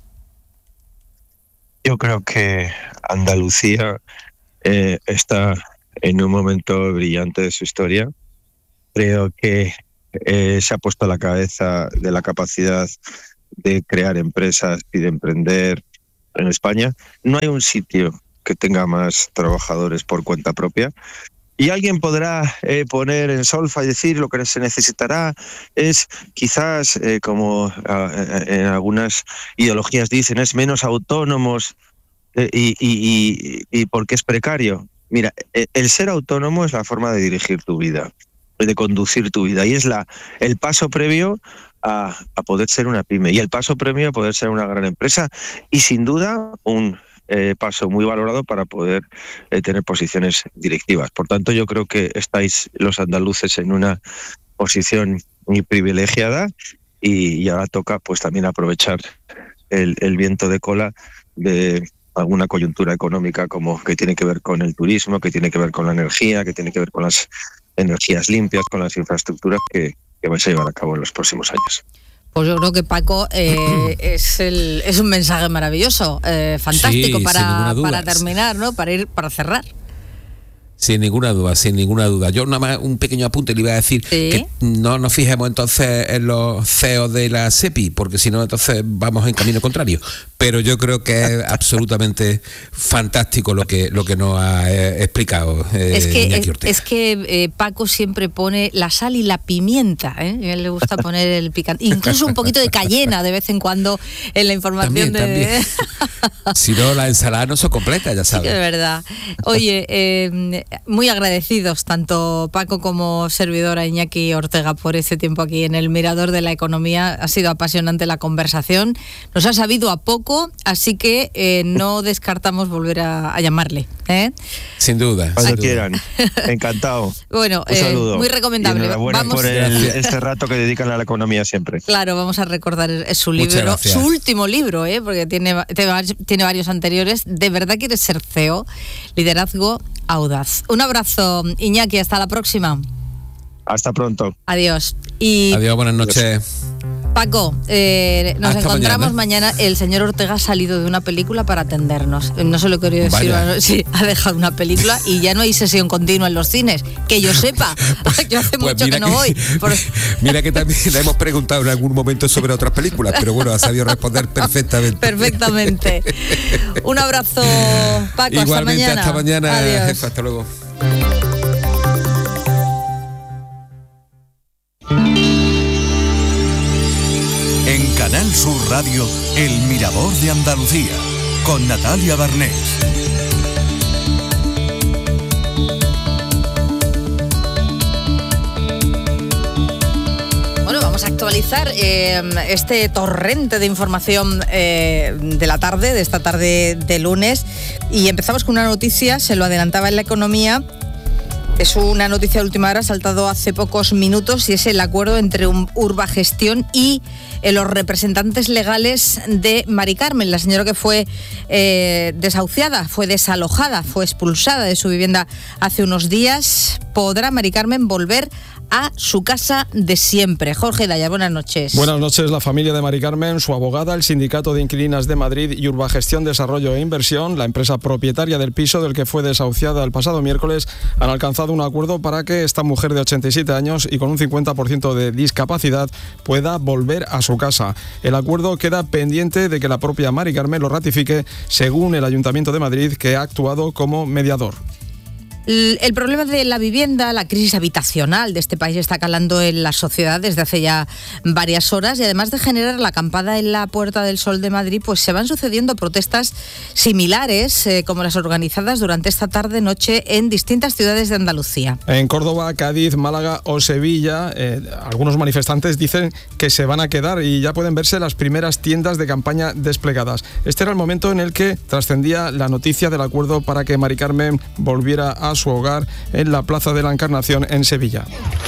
Yo creo que Andalucía eh, está en un momento brillante de su historia. Creo que eh, se ha puesto a la cabeza de la capacidad de crear empresas y de emprender en España. No hay un sitio que tenga más trabajadores por cuenta propia. Y alguien podrá eh, poner en solfa y decir lo que se necesitará es quizás, eh, como eh, en algunas ideologías dicen, es menos autónomos eh, y, y, y, y porque es precario. Mira, eh, el ser autónomo es la forma de dirigir tu vida, de conducir tu vida, y es la el paso previo a, a poder ser una pyme y el paso previo a poder ser una gran empresa y sin duda un Eh, paso muy valorado para poder eh, tener posiciones directivas. Por tanto, yo creo que estáis los andaluces en una posición muy privilegiada y, y ahora toca pues también aprovechar el, el viento de cola de alguna coyuntura económica como que tiene que ver con el turismo, que tiene que ver con la energía, que tiene que ver con las energías limpias, con las infraestructuras que, que vais a llevar a cabo en los próximos años. Pues yo creo que Paco eh, es, el, es un mensaje maravilloso, eh, fantástico Sí, sin para, ninguna duda. para terminar, ¿no? Para ir, para cerrar. Sin ninguna duda, sin ninguna duda. Yo nada más un pequeño apunte le iba a decir ¿Sí? que no nos fijemos entonces en los C E O de la SEPI, porque si no entonces vamos en camino contrario. Pero yo creo que es absolutamente fantástico lo que lo que nos ha eh, explicado eh, es que, Iñaki es, Ortega. es que eh, Paco siempre pone la sal y la pimienta, ¿eh? A él le gusta poner el picante, incluso un poquito de cayena de vez en cuando en la información. También, de... también. Si no, la ensalada no se completa, ya Sí, sabes. de verdad. Oye, eh, muy agradecidos tanto Paco como servidora Iñaki Ortega por ese tiempo aquí en el Mirador de la Economía. Ha sido apasionante la conversación. Nos ha sabido a poco, así que eh, no descartamos volver a, a llamarle, ¿eh? Sin duda. Cuando sin duda. quieran. Encantado. Bueno, Un eh, saludo. muy recomendable. Y enhorabuena Vamos, por el, este rato que dedican a la economía siempre. claro, vamos a recordar es su Muchas libro, gracias. su último libro, ¿eh? Porque tiene, tiene varios anteriores. ¿De verdad quieres ser C E O? Liderazgo audaz. Un abrazo, Iñaki, hasta la próxima. Hasta pronto. Adiós. Y Adiós, buenas noches. Paco, eh, nos Hasta encontramos mañana. El señor Ortega ha salido de una película para atendernos. No se lo quería decir. Vaya. Sí, ha dejado una película y ya no hay sesión continua en los cines. Que yo sepa. Yo hace Pues mucho mira que no que- voy. Por- Mira que también le hemos preguntado en algún momento sobre otras películas, pero bueno, ha sabido responder perfectamente. Perfectamente. Un abrazo, Paco. Igualmente, hasta mañana. hasta mañana, Adiós. jefa, hasta luego. En Canal Sur Radio, El Mirador de Andalucía, con Natalia Barnés. Bueno, vamos a actualizar eh, este torrente de información eh, de la tarde, de esta tarde de lunes. Y empezamos con una noticia, se lo adelantaba en la economía. Es una noticia de última hora, ha saltado hace pocos minutos, y es el acuerdo entre un Urbagestión y eh, los representantes legales de Mari Carmen, la señora que fue eh, desahuciada, fue desalojada, fue expulsada de su vivienda hace unos días. ¿Podrá Mari Carmen volver a su casa de siempre? Jorge Daya, buenas noches. Buenas noches. La familia de Mari Carmen, su abogada, el Sindicato de Inquilinas de Madrid y Urbagestión Desarrollo e Inversión, la empresa propietaria del piso del que fue desahuciada el pasado miércoles, han alcanzado un acuerdo para que esta mujer de ochenta y siete años y con un cincuenta por ciento de discapacidad pueda volver a su casa. El acuerdo queda pendiente de que la propia Mari Carmen lo ratifique, según el Ayuntamiento de Madrid, que ha actuado como mediador. El problema de la vivienda, la crisis habitacional de este país está calando en la sociedad desde hace ya varias horas y además de generar la acampada en la Puerta del Sol de Madrid, pues se van sucediendo protestas similares eh, como las organizadas durante esta tarde-noche en distintas ciudades de Andalucía. En Córdoba, Cádiz, Málaga o Sevilla, eh, algunos manifestantes dicen que se van a quedar y ya pueden verse las primeras tiendas de campaña desplegadas. Este era el momento en el que trascendía la noticia del acuerdo para que Mari Carmen volviera a su hogar en la Plaza de la Encarnación en Sevilla.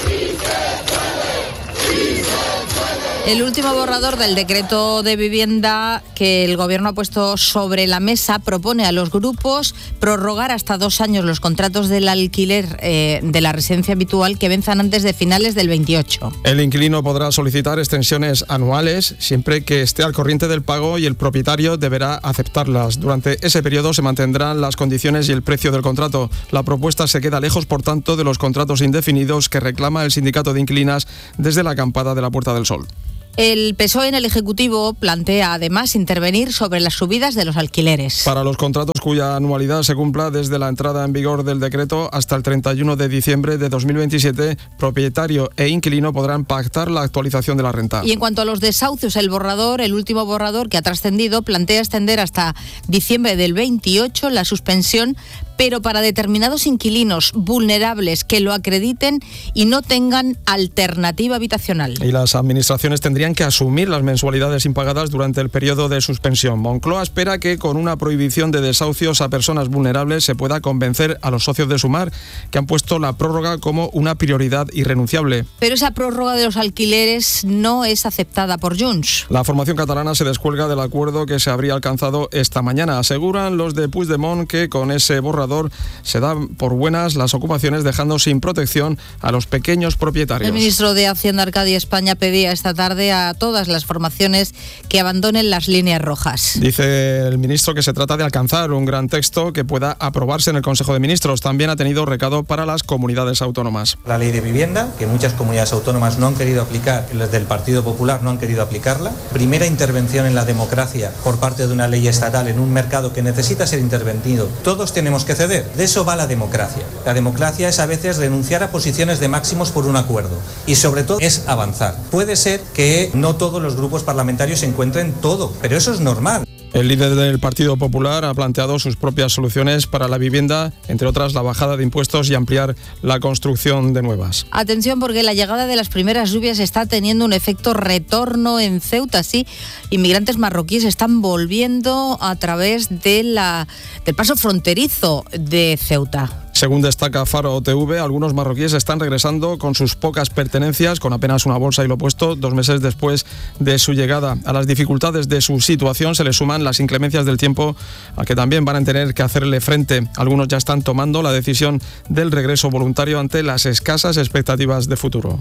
El último borrador del decreto de vivienda que el Gobierno ha puesto sobre la mesa propone a los grupos prorrogar hasta dos años los contratos del alquiler eh, de la residencia habitual que venzan antes de finales del veintiocho. El inquilino podrá solicitar extensiones anuales siempre que esté al corriente del pago y el propietario deberá aceptarlas. Durante ese periodo se mantendrán las condiciones y el precio del contrato. La propuesta se queda lejos, por tanto, de los contratos indefinidos que reclama el sindicato de inquilinas desde la acampada de la Puerta del Sol. El P S O E en el Ejecutivo plantea además intervenir sobre las subidas de los alquileres. Para los contratos cuya anualidad se cumpla desde la entrada en vigor del decreto hasta el treinta y uno de diciembre de dos mil veintisiete, propietario e inquilino podrán pactar la actualización de la renta. Y en cuanto a los desahucios, el borrador, el último borrador que ha trascendido, plantea extender hasta diciembre del veintiocho la suspensión, pero para determinados inquilinos vulnerables que lo acrediten y no tengan alternativa habitacional. Y las administraciones tendrían que asumir las mensualidades impagadas durante el periodo de suspensión. Moncloa espera que con una prohibición de desahucios a personas vulnerables se pueda convencer a los socios de Sumar, que han puesto la prórroga como una prioridad irrenunciable. Pero esa prórroga de los alquileres no es aceptada por Junts. La formación catalana se descuelga del acuerdo que se habría alcanzado esta mañana. Aseguran los de Puigdemont que con ese borrador se dan por buenas las ocupaciones, dejando sin protección a los pequeños propietarios. El ministro de Hacienda, Arcadio España, pedía esta tarde a todas las formaciones que abandonen las líneas rojas. Dice el ministro que se trata de alcanzar un gran texto que pueda aprobarse en el Consejo de Ministros. También ha tenido recado para las comunidades autónomas. La ley de vivienda, que muchas comunidades autónomas no han querido aplicar, los del Partido Popular no han querido aplicarla. Primera intervención en la democracia por parte de una ley estatal en un mercado que necesita ser intervenido. Todos tenemos que ceder. De eso va la democracia. La democracia es a veces renunciar a posiciones de máximos por un acuerdo y sobre todo es avanzar. Puede ser que no todos los grupos parlamentarios se encuentren todo, pero eso es normal. El líder del Partido Popular ha planteado sus propias soluciones para la vivienda, entre otras la bajada de impuestos y ampliar la construcción de nuevas. Atención, porque la llegada de las primeras lluvias está teniendo un efecto retorno en Ceuta. Sí, inmigrantes marroquíes están volviendo a través de la, del paso fronterizo de Ceuta. Según destaca Faro T V, algunos marroquíes están regresando con sus pocas pertenencias, con apenas una bolsa y lo puesto, dos meses después de su llegada. A las dificultades de su situación se le suman las inclemencias del tiempo, a que también van a tener que hacerle frente. Algunos ya están tomando la decisión del regreso voluntario ante las escasas expectativas de futuro.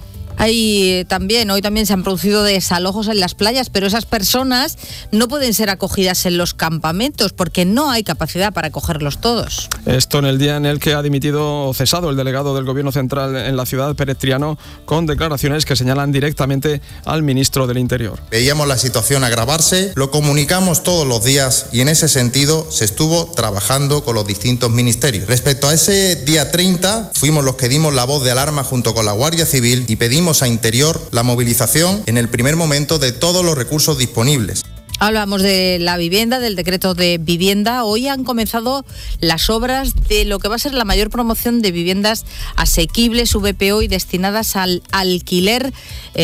Hay también, hoy también se han producido desalojos en las playas, pero esas personas no pueden ser acogidas en los campamentos porque no hay capacidad para acogerlos todos. Esto en el día en el que ha dimitido o cesado el delegado del Gobierno Central en la ciudad, Pérez Triano, con declaraciones que señalan directamente al ministro del Interior. Veíamos la situación agravarse, lo comunicamos todos los días y en ese sentido se estuvo trabajando con los distintos ministerios. Respecto a ese día treinta, fuimos los que dimos la voz de alarma junto con la Guardia Civil y pedimos a Interior la movilización en el primer momento de todos los recursos disponibles. Hablamos de la vivienda, del decreto de vivienda. Hoy han comenzado las obras de lo que va a ser la mayor promoción de viviendas asequibles, V P O y destinadas al alquiler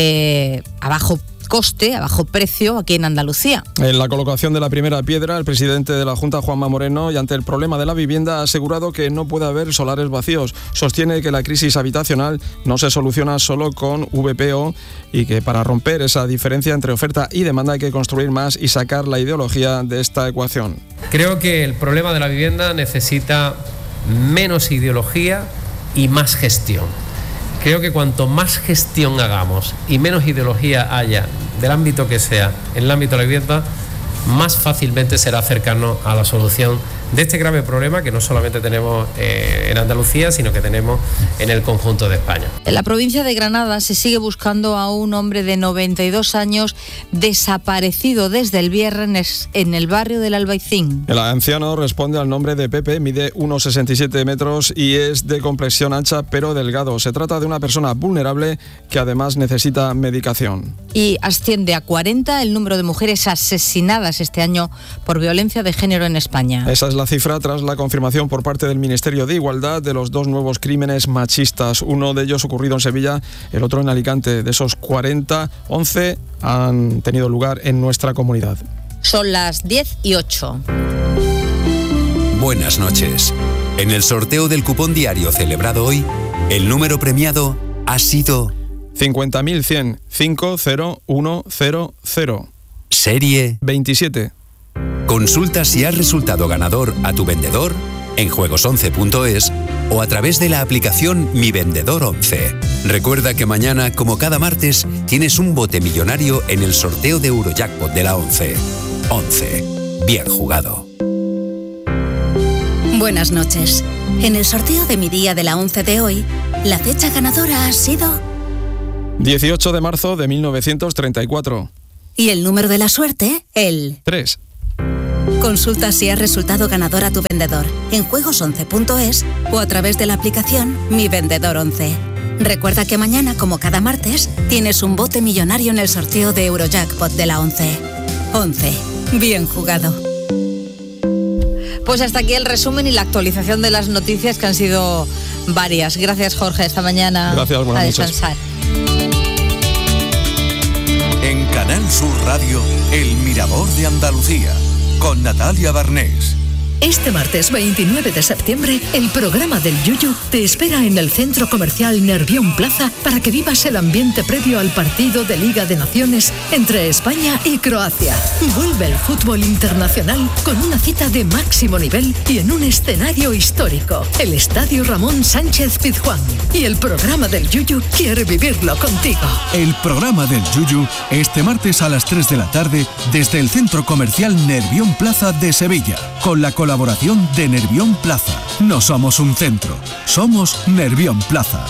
eh, a bajo coste, a bajo precio aquí en Andalucía. En la colocación de la primera piedra, el presidente de la Junta, Juanma Moreno, y ante el problema de la vivienda, ha asegurado que no puede haber solares vacíos. Sostiene que la crisis habitacional no se soluciona solo con V P O y que para romper esa diferencia entre oferta y demanda hay que construir más y sacar la ideología de esta ecuación. Creo que el problema de la vivienda necesita menos ideología y más gestión. Creo que cuanto más gestión hagamos y menos ideología haya, del ámbito que sea, en el ámbito de la vivienda, más fácilmente será acercarnos a la solución de este grave problema que no solamente tenemos eh, en Andalucía, sino que tenemos en el conjunto de España. En la provincia de Granada se sigue buscando a un hombre de noventa y dos años desaparecido desde el viernes en el barrio del Albaicín. El anciano responde al nombre de Pepe, mide uno coma sesenta y siete metros y es de complexión ancha pero delgado. Se trata de una persona vulnerable que además necesita medicación. Y asciende a cuarenta el número de mujeres asesinadas este año por violencia de género en España. Esa es la cifra tras la confirmación por parte del Ministerio de Igualdad de los dos nuevos crímenes machistas. Uno de ellos ocurrido en Sevilla, el otro en Alicante. De esos cuarenta, once han tenido lugar en nuestra comunidad. Son las diez y ocho. Buenas noches. En el sorteo del cupón diario celebrado hoy, el número premiado ha sido cincuenta mil cien, cinco cero uno cero cero. Serie veintisiete. Consulta si has resultado ganador a tu vendedor en juegos once punto es o a través de la aplicación Mi Vendedor once. Recuerda que mañana, como cada martes, tienes un bote millonario en el sorteo de Eurojackpot de la once. once. Bien jugado. Buenas noches. En el sorteo de mi día de la once de hoy, la fecha ganadora ha sido dieciocho de marzo de mil novecientos treinta y cuatro. Y el número de la suerte, el tres. Consulta si has resultado ganador a tu vendedor en juegos once punto es o a través de la aplicación Mi Vendedor once. Recuerda que mañana, como cada martes, tienes un bote millonario en el sorteo de Eurojackpot de la once. once. Bien jugado. Pues hasta aquí el resumen y la actualización de las noticias, que han sido varias. Gracias, Jorge, esta mañana. Gracias, buenas a noches. descansar. En Canal Sur Radio, El Mirador de Andalucía, con Natalia Barnés. Este martes veintinueve de septiembre, el programa del Yuyu te espera en el Centro Comercial Nervión Plaza para que vivas el ambiente previo al partido de Liga de Naciones entre España y Croacia. Vuelve el fútbol internacional con una cita de máximo nivel y en un escenario histórico, el Estadio Ramón Sánchez Pizjuán. Y el programa del Yuyu quiere vivirlo contigo. El programa del Yuyu este martes a las tres de la tarde desde el Centro Comercial Nervión Plaza de Sevilla, con la colaboración de Nervión Plaza. No somos un centro, somos Nervión Plaza.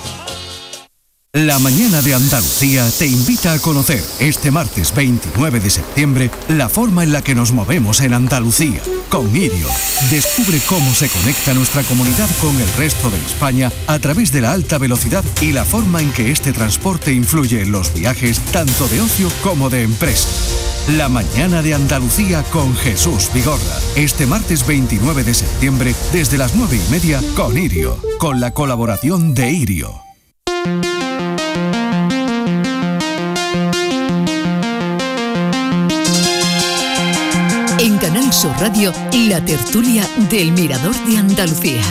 La mañana de Andalucía te invita a conocer este martes veintinueve de septiembre la forma en la que nos movemos en Andalucía. Con Irio, descubre cómo se conecta nuestra comunidad con el resto de España a través de la alta velocidad y la forma en que este transporte influye en los viajes tanto de ocio como de empresa. La mañana de Andalucía con Jesús Vigorra. Este martes veintinueve de septiembre desde las nueve y media con Irio, con la colaboración de Irio. En Canal Sur Radio, la tertulia del Mirador de Andalucía.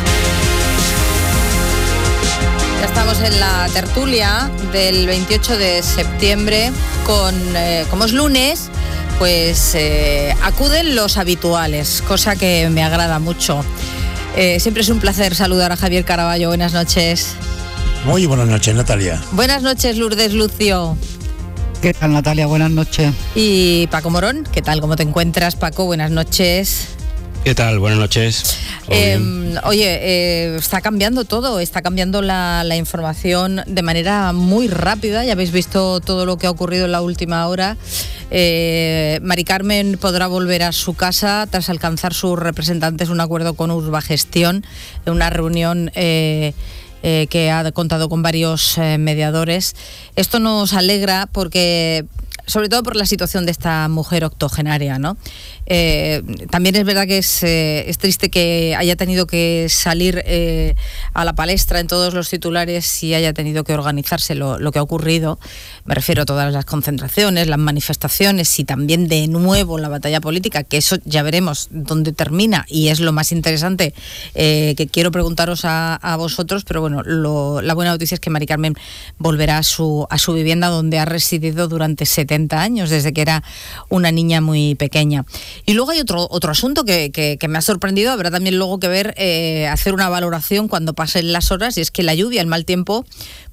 Ya estamos en la tertulia del veintiocho de septiembre con, eh, como es lunes, pues eh, acuden los habituales, cosa que me agrada mucho. Eh, siempre es un placer saludar a Javier Caraballo. Buenas noches. Muy buenas noches, Natalia. Buenas noches, Lourdes Lucio. ¿Qué tal, Natalia? Buenas noches. Y Paco Morón, ¿qué tal? ¿Cómo te encuentras, Paco? Buenas noches. ¿Qué tal? Buenas noches. Eh, oye, eh, está cambiando todo, está cambiando la, la información de manera muy rápida. Ya habéis visto todo lo que ha ocurrido en la última hora. Eh, Mari Carmen podrá volver a su casa tras alcanzar sus representantes un acuerdo con Urbagestión en una reunión eh, eh, que ha contado con varios eh, mediadores. Esto nos alegra porque, sobre todo por la situación de esta mujer octogenaria, ¿no? Eh, también es verdad que es, eh, es triste que haya tenido que salir eh, a la palestra en todos los titulares y haya tenido que organizarse lo, lo que ha ocurrido. Me refiero a todas las concentraciones, las manifestaciones y también de nuevo la batalla política, que eso ya veremos dónde termina y es lo más interesante eh, que quiero preguntaros a, a vosotros, pero bueno, lo, la buena noticia es que Mari Carmen volverá a su, a su vivienda donde ha residido durante setenta años, desde que era una niña muy pequeña. Y luego hay otro, otro asunto que, que, que me ha sorprendido, habrá también luego que ver, eh, hacer una valoración cuando pasen las horas, y es que la lluvia, el mal tiempo,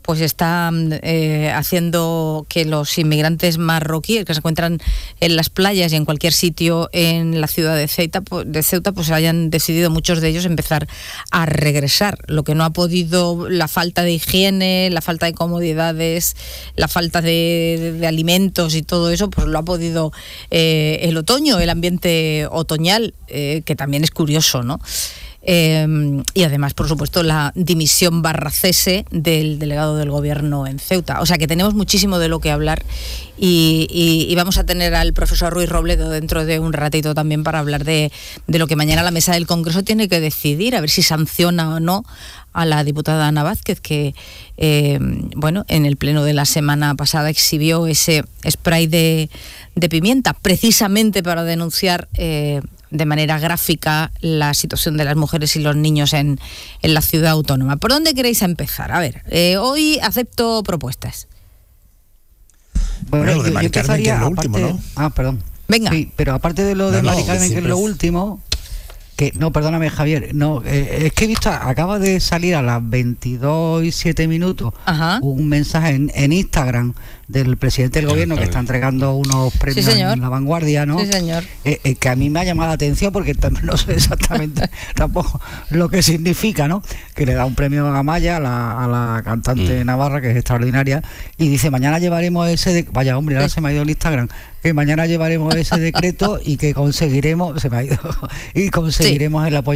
pues está eh, haciendo que los inmigrantes marroquíes que se encuentran en las playas y en cualquier sitio en la ciudad de Ceuta, de Ceuta, pues hayan decidido muchos de ellos empezar a regresar. Lo que no ha podido, la falta de higiene, la falta de comodidades, la falta de, de, de alimentos y todo eso, pues lo ha podido eh, el otoño, el ambiente otoñal, eh, que también es curioso, ¿no? Eh, y además, por supuesto, la dimisión barra cese del delegado del gobierno en Ceuta. O sea que tenemos muchísimo de lo que hablar y, y, y vamos a tener al profesor Ruiz Robledo dentro de un ratito también para hablar de, de lo que mañana la mesa del Congreso tiene que decidir, a ver si sanciona o no a la diputada Ana Vázquez, que eh, bueno, en el pleno de la semana pasada exhibió ese spray de, de pimienta, precisamente para denunciar eh, de manera gráfica la situación de las mujeres y los niños en, en la ciudad autónoma. ¿Por dónde queréis empezar? A ver, eh, hoy acepto propuestas. Bueno, bueno, lo de Mari Carmen, que es lo último, ¿no? Ah, perdón. Venga. Sí, pero aparte de lo de no, Mari Carmen, no, que es lo último, que no, perdóname, Javier, no, eh, es que he visto, acaba de salir a las veintidós y siete minutos Ajá. un mensaje en, en Instagram del presidente del gobierno que está entregando unos premios sí, en La Vanguardia, ¿no? Sí, señor. Eh, eh, que a mí me ha llamado la atención porque también no sé exactamente tampoco lo que significa, ¿no? Que le da un premio a Amaya, a la, a la cantante mm. navarra, que es extraordinaria, y dice, mañana llevaremos ese, de... vaya hombre, ahora sí. se me ha ido el Instagram, que mañana llevaremos ese decreto y que conseguiremos, se me ha ido, y conseguiremos sí. el apoyo